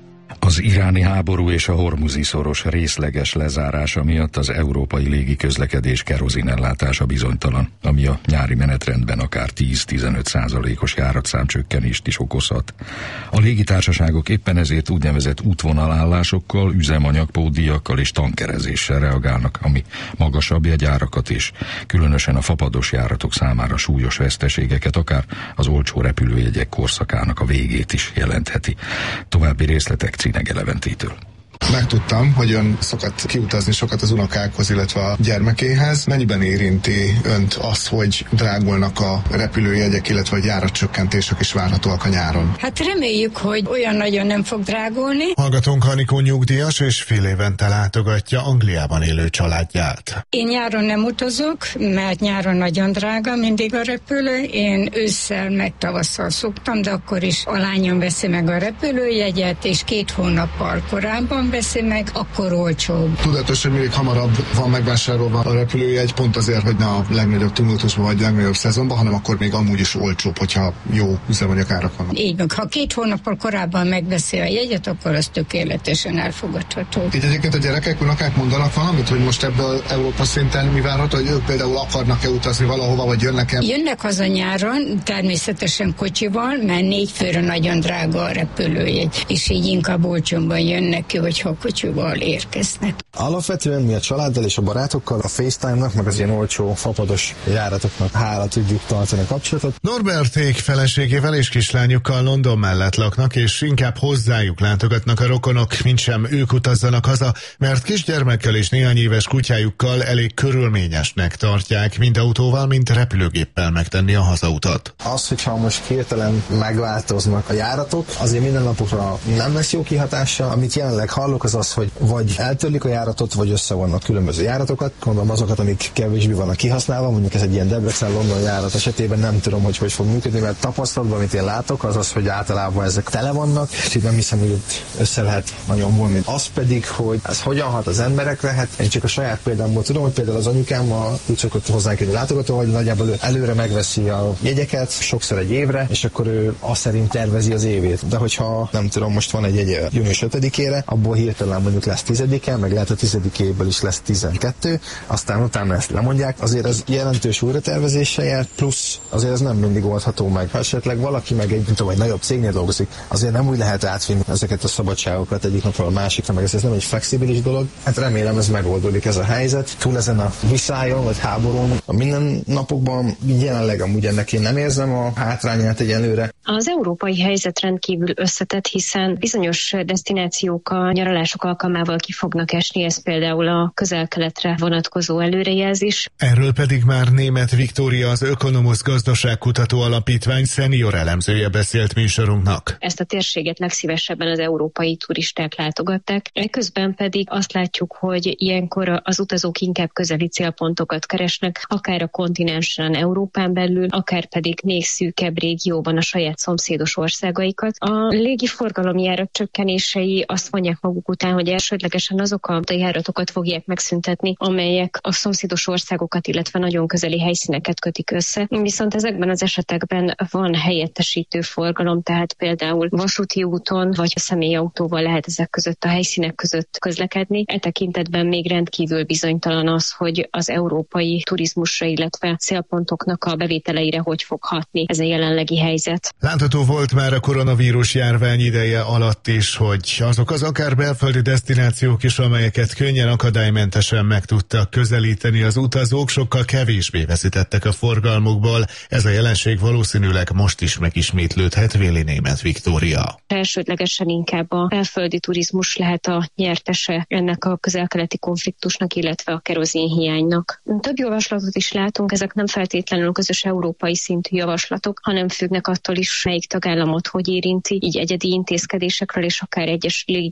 Az iráni háború és a Hormuzi szoros részleges lezárása miatt az európai légiközlekedés kerozinellátása bizonytalan, ami a nyári menetrendben akár 10-15%-os járatszámcsökkenést is okozhat. A légitársaságok éppen ezért úgynevezett útvonalállásokkal, üzemanyagpótdíjakkal és tankerezéssel reagálnak, ami magasabb jegyárakat és különösen a fapados járatok számára súlyos veszteségeket, akár az olcsó repülőjegyek korszakának a végét is jelentheti. További részletek Cinege Leventétől. Megtudtam, hogy ön szokott kiutazni sokat az unokákhoz, illetve a gyermekéhez. Mennyiben érinti önt az, hogy drágulnak a repülőjegyek, illetve a járatcsökkentések is várhatóak a nyáron? Hát reméljük, hogy olyan nagyon nem fog drágulni. Hallgatónk Anikó nyugdíjas és fél évente látogatja Angliában élő családját. Én nyáron nem utazok, mert nyáron nagyon drága mindig a repülő. Én ősszel meg tavasszal szoktam, de akkor is a lányom veszi meg a repülőjegyet, és 2 hónappal korábban veszi meg, akkor olcsóbb. Tudatos, hogy mindig hamarabb van megvásárolva a repülőjegy, pont azért, hogy ne a legnagyobb tumultusban vagy legnagyobb szezonban, hanem akkor még amúgy is olcsóbb, hogyha jó üzemanyagárak vannak. Így meg, ha 2 hónappal korábban megveszi a jegyet, akkor az tökéletesen elfogadható. Így egyébként a gyerekek, unokák mondanak valamit, hogy most ebből Európa szinten mi várható, hogy ők például akarnak-e utazni valahova, vagy jönnek-e? Jönnek haza nyáron, természetesen kocsival, mert 4 főre nagyon drága a repülőjegy, és így inkább olcsóban jönnek ki, hogyha kocsival érkeznek. Alapvetően mi a családdal és a barátokkal a FaceTime-nak, meg az ilyen olcsó fapados járatoknak hála tudjuk tartani a kapcsolatot. Norberték feleségével és kislányukkal London mellett laknak, és inkább hozzájuk látogatnak a rokonok, mintsem ők utazzanak haza, mert kisgyermekkel és néhány éves kutyájukkal elég körülményesnek tartják, mind autóval, mind repülőgéppel megtenni a hazautat. Az, hogyha most hirtelen megváltoznak a járatok, azért minden napokra nem lesz jó kihatása. Amit jelenleg hallok, az az, hogy vagy eltörlik a járatot, vagy összevonnak különböző járatokat. Gondolom azokat, amik kevésbé vannak kihasználva, mondjuk ez egy ilyen Debrecen-London járat esetében nem tudom, hogy fog működni, mert tapasztalatban, amit én látok, az az, hogy általában ezek tele vannak, és itt nem hiszem, hogy itt össze lehet nagyon volni. Az pedig, hogy ez hogyan hat az emberekre, hát én csak a saját példámból tudom, hogy például az anyukám úgy szokott hozzánk egy látogató, hogy nagyjából előre megveszi a jegyeket, sokszor egy évre, és akkor ő azt szerint tervezi az évét. De hogyha nem tudom, most van egy jegy június 5-ére, abból hirtelen mondjuk lesz 10-e, meg lehet a 10-évből is lesz 12, aztán utána ezt lemondják. Azért ez jelentős újratervezéssel jár, plusz azért ez nem mindig oldható meg. Ha esetleg valaki meg egy nagyobb cégnél dolgozik, azért nem úgy lehet átvinni ezeket a szabadságokat egyik napról a másikra, meg ez nem egy flexibilis dolog. Hát remélem ez megoldódik ez a helyzet. Túl ezen a viszályon vagy háborún a minden napokban jelenleg amúgy ennek én nem érzem a hátrányát egyelőre. Az európai helyzet rendkívül összetett, hiszen bizonyos desztinációk a nyaralások alkalmával ki fognak esni, ez például a közel-keletre vonatkozó előrejelzés. Erről pedig már Németh Viktória, az Ökonomusz Gazdaságkutató Alapítvány szenior elemzője beszélt műsorunknak. Ezt a térséget legszívesebben az európai turisták látogatták. Ekközben pedig azt látjuk, hogy ilyenkor az utazók inkább közeli célpontokat keresnek, akár a kontinensen, Európán belül, akár pedig még szűkebb régióban a saját szomszédos országaikat. A légiforgalom járatcsökkenései azt mondják maguk után, hogy elsődlegesen azok a járatokat fogják megszüntetni, amelyek a szomszédos országokat, illetve nagyon közeli helyszíneket kötik össze. Viszont ezekben az esetekben van helyettesítő forgalom, tehát például vasúti úton vagy személyautóval lehet ezek között a helyszínek között közlekedni. E tekintetben még rendkívül bizonytalan az, hogy az európai turizmusra, illetve célpontoknak a bevételeire hogy fog hatni ez a jelenlegi helyzet. Látható volt már a koronavírus járvány ideje alatt is, hogy azok az akár belföldi desztinációk is, amelyeket könnyen akadálymentesen meg tudtak közelíteni az utazók, sokkal kevésbé veszítettek a forgalmukból. Ez a jelenség valószínűleg most is megismétlődhet, véli Németh Viktória. Elsődlegesen inkább a belföldi turizmus lehet a nyertese ennek a közel-keleti konfliktusnak, illetve a kerozinhiánynak. Több javaslatot is látunk, ezek nem feltétlenül közös európai szintű javaslatok, hanem függnek attól is, melyik tagállamot hogy érinti, így egyedi intézkedésekről és akár egyes légikikötők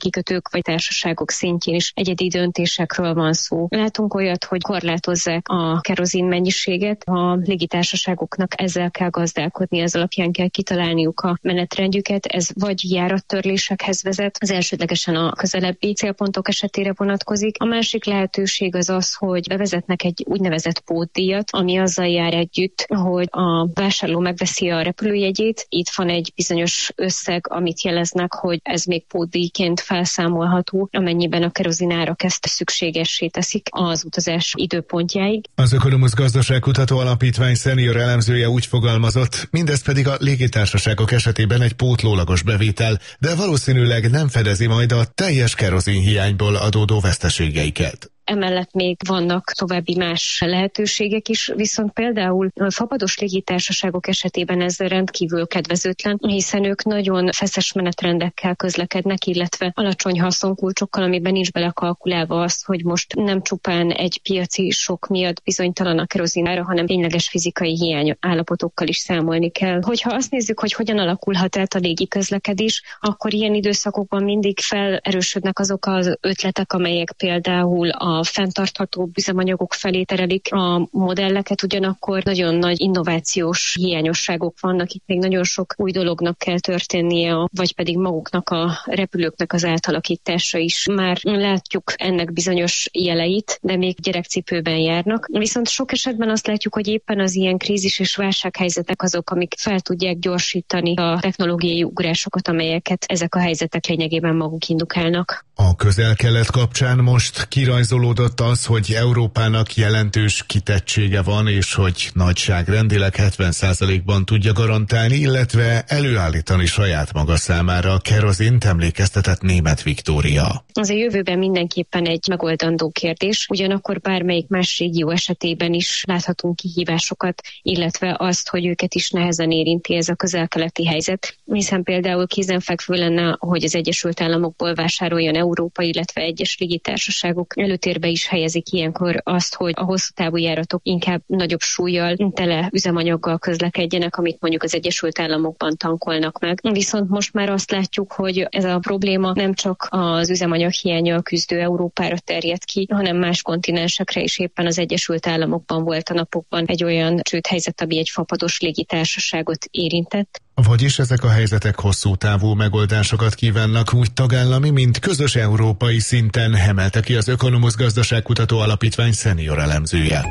kormányok vagy társaságok szintjén is egyedi döntésekről van szó. Látunk olyat, hogy korlátozzák a kerozin mennyiséget, a légitársaságoknak ezzel kell gazdálkodni, ez alapján kell kitalálniuk a menetrendjüket, ez vagy járattörlésekhez vezet, az elsődlegesen a közelebbi célpontok esetére vonatkozik. A másik lehetőség az az, hogy bevezetnek egy úgynevezett pótdíjat, ami azzal jár együtt, hogy a vásárló megveszi a repülőjegyét, itt van egy bizonyos összeg, amit jeleznek, hogy ez még pótdíjként felszámolható, amennyiben a kerozinárak ezt szükségessé teszik az utazás időpontjáig. Az Ökonomusz Gazdaságkutató Alapítvány szenior elemzője úgy fogalmazott, mindez pedig a légitársaságok esetében egy pótlólagos bevétel, de valószínűleg nem fedezi majd a teljes kerozinhiányból adódó veszteségeiket. Emellett még vannak további más lehetőségek is, viszont például a fapados légitársaságok esetében ez rendkívül kedvezőtlen, hiszen ők nagyon feszes menetrendekkel közlekednek, illetve alacsony haszonkulcsokkal, amiben nincs belekalkulálva az, hogy most nem csupán egy piaci sok miatt bizonytalan a kerozinára, hanem tényleges fizikai hiány állapotokkal is számolni kell. Hogyha azt nézzük, hogy hogyan alakulhat át a légi közlekedés, akkor ilyen időszakokban mindig felerősödnek azok az ötletek, amelyek például a fenntartható üzemanyagok felé terelik a modelleket, ugyanakkor nagyon nagy innovációs hiányosságok vannak, itt még nagyon sok új dolognak kell történnie, vagy pedig maguknak a repülőknek az átalakítása is. Már látjuk ennek bizonyos jeleit, de még gyerekcipőben járnak. Viszont sok esetben azt látjuk, hogy éppen az ilyen krízis és válsághelyzetek azok, amik fel tudják gyorsítani a technológiai ugrásokat, amelyeket ezek a helyzetek lényegében maguk indukálnak. A Közel-Kelet kapcsán most kirajzolódott az, hogy Európának jelentős kitettsége van, és hogy nagyságrendileg 70%-ban tudja garantálni, illetve előállítani saját maga számára a kerozint, emlékeztetett Németh Viktória. Az a jövőben mindenképpen egy megoldandó kérdés, ugyanakkor bármelyik más régió esetében is láthatunk kihívásokat, illetve azt, hogy őket is nehezen érinti ez a közel-keleti helyzet, hiszen például kézenfekvő lenne, hogy az Egyesült Államokból vásároljon Európa, illetve egyes légitársaságok előtérbe is helyezik ilyenkor azt, hogy a hosszú távú járatok inkább nagyobb súllyal, tele üzemanyaggal közlekedjenek, amit mondjuk az Egyesült Államokban tankolnak meg. Viszont most már azt látjuk, hogy ez a probléma nem csak az üzemanyaghiánnyal küzdő Európára terjed ki, hanem más kontinensekre is. Éppen az Egyesült Államokban volt a napokban egy olyan csődhelyzet, ami egy fapados légitársaságot érintett. Vagyis ezek a helyzetek hosszú távú megoldásokat kívánnak úgy tagállami, mint közös európai szinten, emelte ki az Ökonomusz Gazdaságkutató Alapítvány szenior elemzője.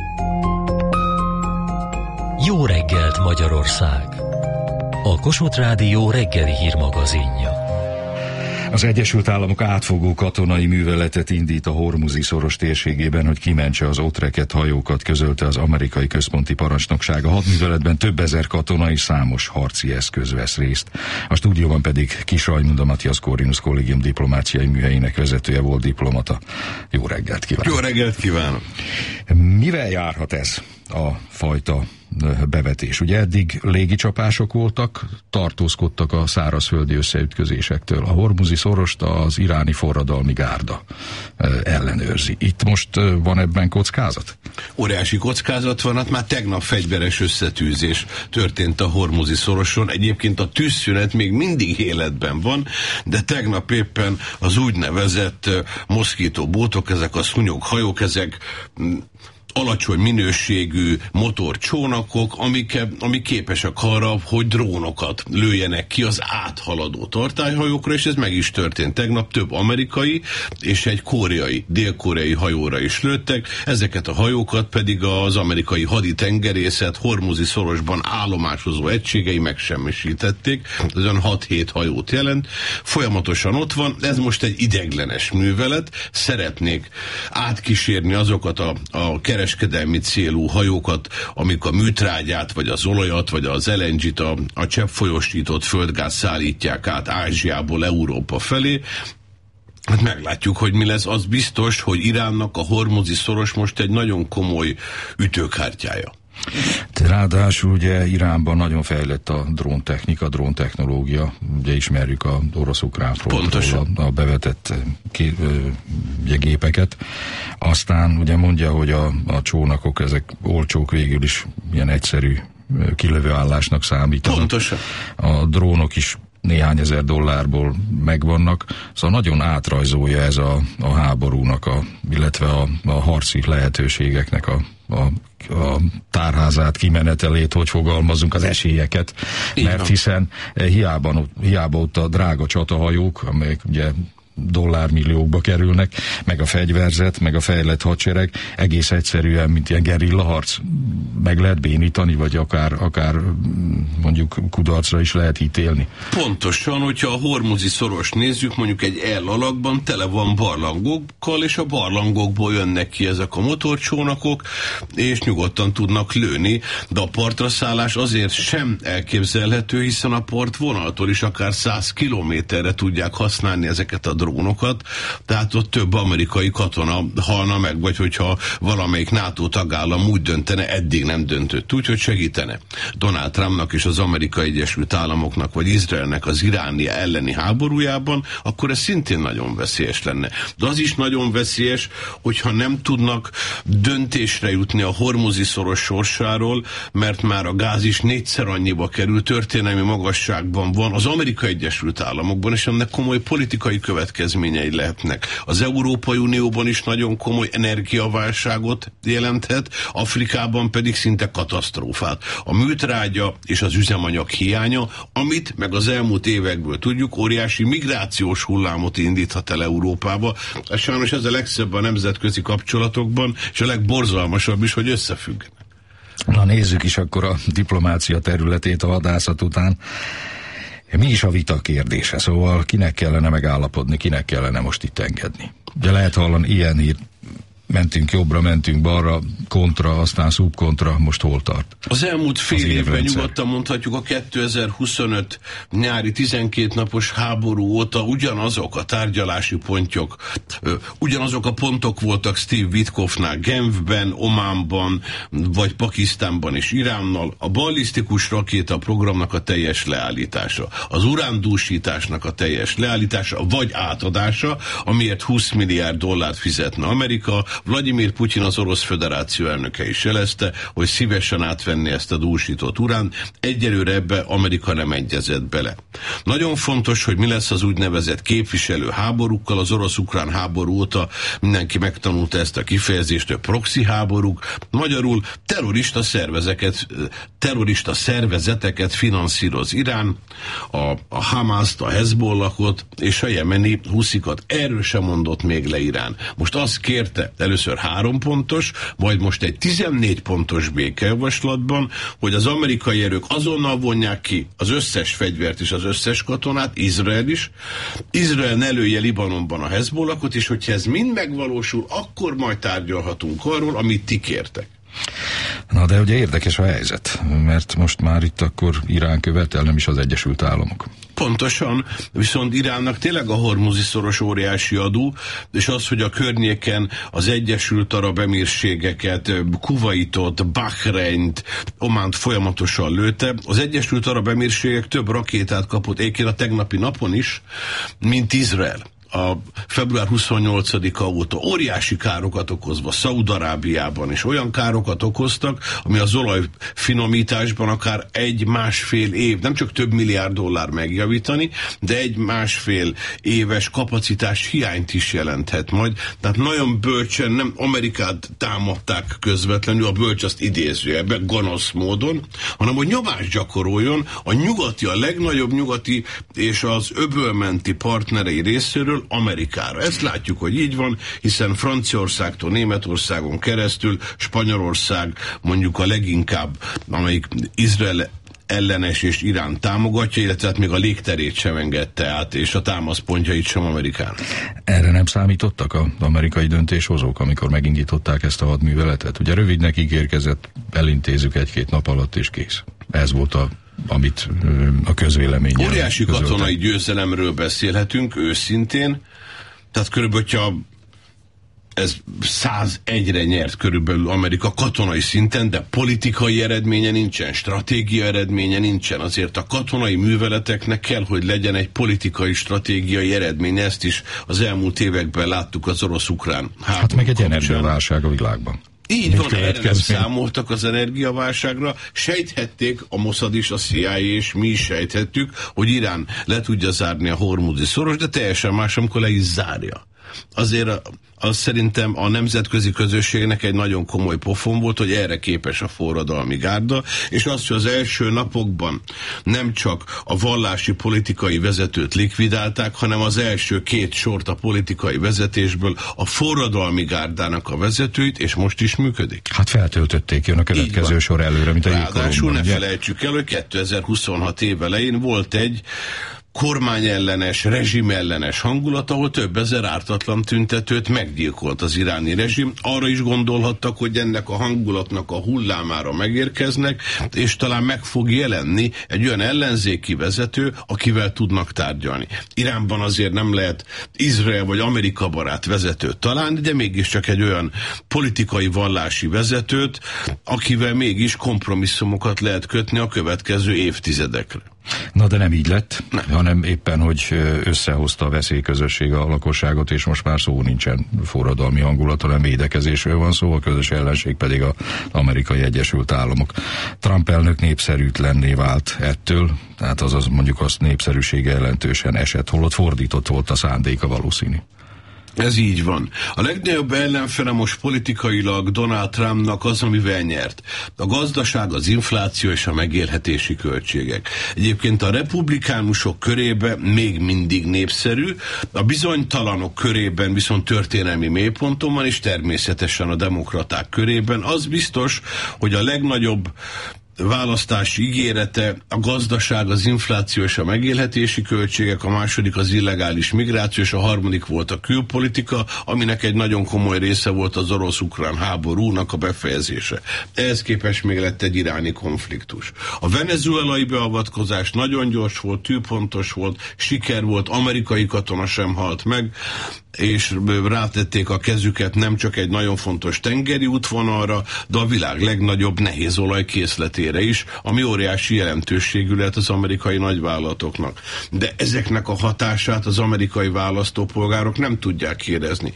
Jó reggelt Magyarország! A Kossuth Rádió reggeli hírmagazinja. Az Egyesült Államok átfogó katonai műveletet indít a Hormuzi szoros térségében, hogy kimentse az ott rekedt hajókat, közölte az amerikai központi parancsnokság. A hadműveletben több ezer katona és számos harci eszköz vesz részt. A stúdióban pedig Kis Rajmund, Matthias Corvinus Kollégium diplomáciai műhelyének vezetője, volt diplomata. Jó reggelt kívánok! Jó reggelt kívánok! Mivel járhat ez a fajta bevetés? Ugye eddig légicsapások voltak, tartózkodtak a szárazföldi összeütközésektől. A Hormuzi szorost az iráni forradalmi gárda ellenőrzi. Itt most van ebben kockázat? Óriási kockázat van, hát már tegnap fegyveres összetűzés történt a Hormuzi szoroson. Egyébként a tűzszünet még mindig életben van, de tegnap éppen az úgynevezett moszkítóbótok, ezek a szúnyoghajók, ezek alacsony minőségű motorcsónakok, amik képesek arra, hogy drónokat lőjenek ki az áthaladó tartályhajókra, és ez meg is történt tegnap. Több amerikai és egy dél-koreai hajóra is lőttek. Ezeket a hajókat pedig az amerikai haditengerészet Hormuzi szorosban állomásozó egységei megsemmisítették. Ez olyan 6-7 hajót jelent. Folyamatosan ott van. Ez most egy ideiglenes művelet. Szeretnék átkísérni azokat a kereskedelmi célú hajókat, amik a műtrágyát, vagy az olajat, vagy az LNG-t, a cseppfolyósított földgáz szállítják át Ázsiából Európa felé. Hát meglátjuk, hogy mi lesz. Az biztos, hogy Iránnak a Hormuzi szoros most egy nagyon komoly ütőkártyája. Ráadásul ugye Iránban nagyon fejlett a dróntechnika, dróntechnológia, ugye ismerjük az orosz-ukrán frontról a bevetett gépeket. Aztán ugye mondja, hogy a csónakok, ezek olcsók, végül is ilyen egyszerű kilövőállásnak számítanak. Pontosan. A drónok is néhány ezer dollárból megvannak, szóval nagyon átrajzolja ez a háborúnak, illetve a harci lehetőségeknek a tárházát, kimenetelét, hogy fogalmazunk, az esélyeket, mert hiszen hiába ott a drága csatahajók, amelyek ugye dollármilliókba kerülnek, meg a fegyverzet, meg a fejlett hadsereg, egész egyszerűen, mint ilyen gerillaharc meg lehet bénítani, vagy akár mondjuk kudarcra is lehet ítélni. Pontosan, hogyha a hormuzi szoros nézzük, mondjuk egy alakban tele van barlangokkal, és a barlangokból jönnek ki ezek a motorcsónakok, és nyugodtan tudnak lőni, de a partra szállás azért sem elképzelhető, hiszen a partvonaltól is akár 100 kilométerre tudják használni ezeket a drónokat, tehát ott több amerikai katona halna meg, vagy hogyha valamelyik NATO tagállam úgy döntene, eddig nem döntött úgy, hogy segítene Donald Trumpnak és az Amerikai Egyesült Államoknak, vagy Izraelnek az iráni elleni háborújában, akkor ez szintén nagyon veszélyes lenne. De az is nagyon veszélyes, hogyha nem tudnak döntésre jutni a hormuzi szoros sorsáról, mert már a gáz is 4-szer annyiba kerül, történelmi magasságban van az Amerikai Egyesült Államokban, és ennek komoly politikai következményei lehetnek. Az Európai Unióban is nagyon komoly energiaválságot jelenthet, Afrikában pedig szinte katasztrófát. A műtrágya és az üzemanyag hiánya, amit meg az elmúlt évekből tudjuk, óriási migrációs hullámot indíthat el Európába. Sajnos ez a legszebb a nemzetközi kapcsolatokban, és a legborzalmasabb is, hogy összefügg. Na nézzük is akkor a diplomácia területét a vadászat után. Mi is a vita kérdése? Szóval kinek kellene megállapodni, kinek kellene most itt engedni? De lehet hallani ilyen hír, mentünk jobbra, mentünk balra, kontra, aztán szubkontra, most hol tart? Az elmúlt fél évben nyugodtan mondhatjuk, a 2025 nyári 12 napos háború óta ugyanazok a tárgyalási pontok, ugyanazok a pontok voltak Steve Witkoffnál, Genfben, Ománban, vagy Pakisztánban és Iránnal, a ballisztikus rakéta programnak a teljes leállítása, az urándúsításnak a teljes leállítása, vagy átadása, amiért 20 milliárd dollárt fizetne Amerika. Vladimir Putyin, az Orosz Föderáció elnöke is jelezte, hogy szívesen átvenni ezt a dúsított uránt. Egyelőre ebbe Amerika nem egyezett bele. Nagyon fontos, hogy mi lesz az úgynevezett képviselő háborúkkal. Az orosz-ukrán háború óta mindenki megtanulta ezt a kifejezést, hogy proxy háborúk. Magyarul terrorista szervezeteket finanszíroz Irán, a Hamaszt, a Hezbollahot és a jemeni huszikat. Erről sem mondott még le Irán. Most azt kérte először 3 pontos, majd most egy 14 pontos békejavaslatban, hogy az amerikai erők azonnal vonják ki az összes fegyvert és az összes katonát, Izrael is. Izrael ne lője Libanonban a Hezbollahot, és hogyha ez mind megvalósul, akkor majd tárgyalhatunk arról, amit ti kértek. Na de ugye érdekes a helyzet, mert most már itt akkor Irán követel, nem is az Egyesült Államok. Pontosan, viszont Iránnak tényleg a hormuzi szoros óriási adó, és az, hogy a környéken az Egyesült Arab Emírségeket, Kuvaitot, Bahreint, Ománt folyamatosan lőtte. Az Egyesült Arab Emírségek több rakétát kapott, egyébként a tegnapi napon is, mint Izrael. A február 28-a óta óriási károkat okozva Szaúd-Arábiában is olyan károkat okoztak, ami az olajfinomításban akár 1-1,5 év, nem csak több milliárd dollár megjavítani, de 1-1,5 éves kapacitás hiányt is jelenthet majd. Tehát nagyon bölcsen nem Amerikát támadták közvetlenül, a bölcs azt idézőjelbe, gonosz módon, hanem hogy nyomást gyakoroljon a nyugati, a legnagyobb nyugati és az öbölmenti partnerei részéről Amerikára. Ezt látjuk, hogy így van, hiszen Franciaországtól Németországon keresztül Spanyolország mondjuk a leginkább, amelyik Izrael ellenes és Irán támogatja, illetve hát még a légterét sem engedte át, és a támaszpontjait sem Amerikának. Erre nem számítottak az amerikai döntéshozók, amikor megindították ezt a hadműveletet? Ugye rövidnek ígérkezett, elintézzük 1-2 nap alatt, és kész. Ez volt amit a közvéleményen óriási katonai győzelemről beszélhetünk őszintén, tehát körülbelül, hogyha ez 101-re nyert körülbelül Amerika katonai szinten, de politikai eredménye nincsen, stratégia eredménye nincsen. Azért a katonai műveleteknek kell, hogy legyen egy politikai, stratégiai eredménye. Ezt is az elmúlt években láttuk az orosz-ukrán háború. Hát meg egy energiaválság a világban. Így van, erre nem számoltak az energiaválságra, sejthették a Mossad is, a CIA és mi is sejthettük, hogy Irán le tudja zárni a hormuzi szoros, de teljesen más, amikor le is zárja. Azért az szerintem a nemzetközi közösségnek egy nagyon komoly pofon volt, hogy erre képes a forradalmi gárda, és azt, hogy az első napokban nem csak a vallási politikai vezetőt likvidálták, hanem az első 2 sort a politikai vezetésből a forradalmi gárdának a vezetőit, és most is működik. Hát feltöltötték, jön a következő sor előre, mint a jégkorongban. Ráadásul ne felejtsük el, hogy 2026 év elején volt egy kormányellenes, rezsimellenes hangulat, ahol több ezer ártatlan tüntetőt meggyilkolt az iráni rezsim. Arra is gondolhattak, hogy ennek a hangulatnak a hullámára megérkeznek, és talán meg fog jelenni egy olyan ellenzéki vezető, akivel tudnak tárgyalni. Iránban azért nem lehet Izrael vagy Amerika barát vezetőt találni, de mégiscsak egy olyan politikai vallási vezetőt, akivel mégis kompromisszumokat lehet kötni a következő évtizedekre. Na de nem így lett, hanem éppen, hogy összehozta a veszélyközösség a lakosságot, és most már szó nincsen forradalmi hangulat, hanem védekezésről van szó, a közös ellenség pedig az Amerikai Egyesült Államok. Trump elnök népszerűtlenné vált ettől, tehát azaz mondjuk azt népszerűsége jelentősen esett, holott fordított volt a szándéka valószínű. Ez így van. A legnagyobb ellenfele most politikailag Donald Trumpnak az, amivel nyert. A gazdaság, az infláció és a megélhetési költségek. Egyébként a republikánusok körében még mindig népszerű, a bizonytalanok körében viszont történelmi mélyponton van, és természetesen a demokraták körében. Az biztos, hogy a legnagyobb választási ígérete a gazdaság, az infláció és a megélhetési költségek, a második az illegális migráció, és a harmadik volt a külpolitika, aminek egy nagyon komoly része volt az orosz-ukrán háborúnak a befejezése. Ehhez képest még lett egy iráni konfliktus. A venezuelai beavatkozás nagyon gyors volt, tűpontos volt, siker volt, amerikai katona sem halt meg, és rátették a kezüket nem csak egy nagyon fontos tengeri útvonalra, de a világ legnagyobb nehézolaj készletére is, ami óriási jelentőségű lehet az amerikai nagyvállalatoknak. De ezeknek a hatását az amerikai választópolgárok nem tudják érezni.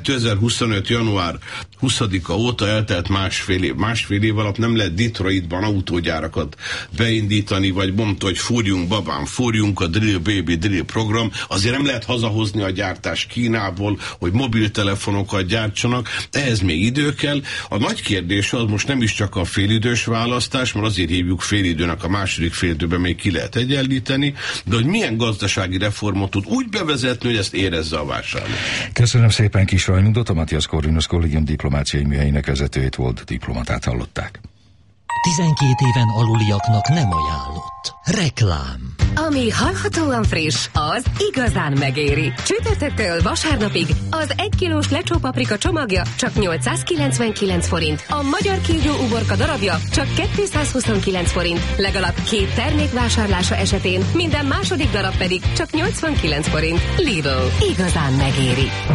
2025. január 20-a óta eltelt másfél év. Másfél év alatt nem lehet Detroitban autógyárakat beindítani, vagy mondta, hogy fúrjunk babám, fúrjunk, a Drill Baby Drill program. Azért nem lehet hazahozni a gyártás Kínából, hogy mobiltelefonokat gyártsanak. Ehhez még idő kell. A nagy kérdés az most nem is csak a félidős választás, mert azért hívjuk félidőnek, a második félidőben még ki lehet egyenlíteni, de hogy milyen gazdasági reformot tud úgy bevezetni, hogy ezt érezze a vásárló. Köszönöm szépen Kis Rajmundot, a Matthias Corvinus Kollégium diplomáciai műhelyének vezetőjét, volt diplomatát hallották. 12 éven aluliaknak nem ajánlott. Reklám. Ami hallhatóan friss, az igazán megéri. Csütörtöktől vasárnapig az 1 kilós lecsó paprika csomagja csak 899 forint, a magyar kígyó uborka darabja csak 229 forint, legalább 2 termék vásárlása esetén minden második darab pedig csak 89 forint. Lidl, igazán megéri.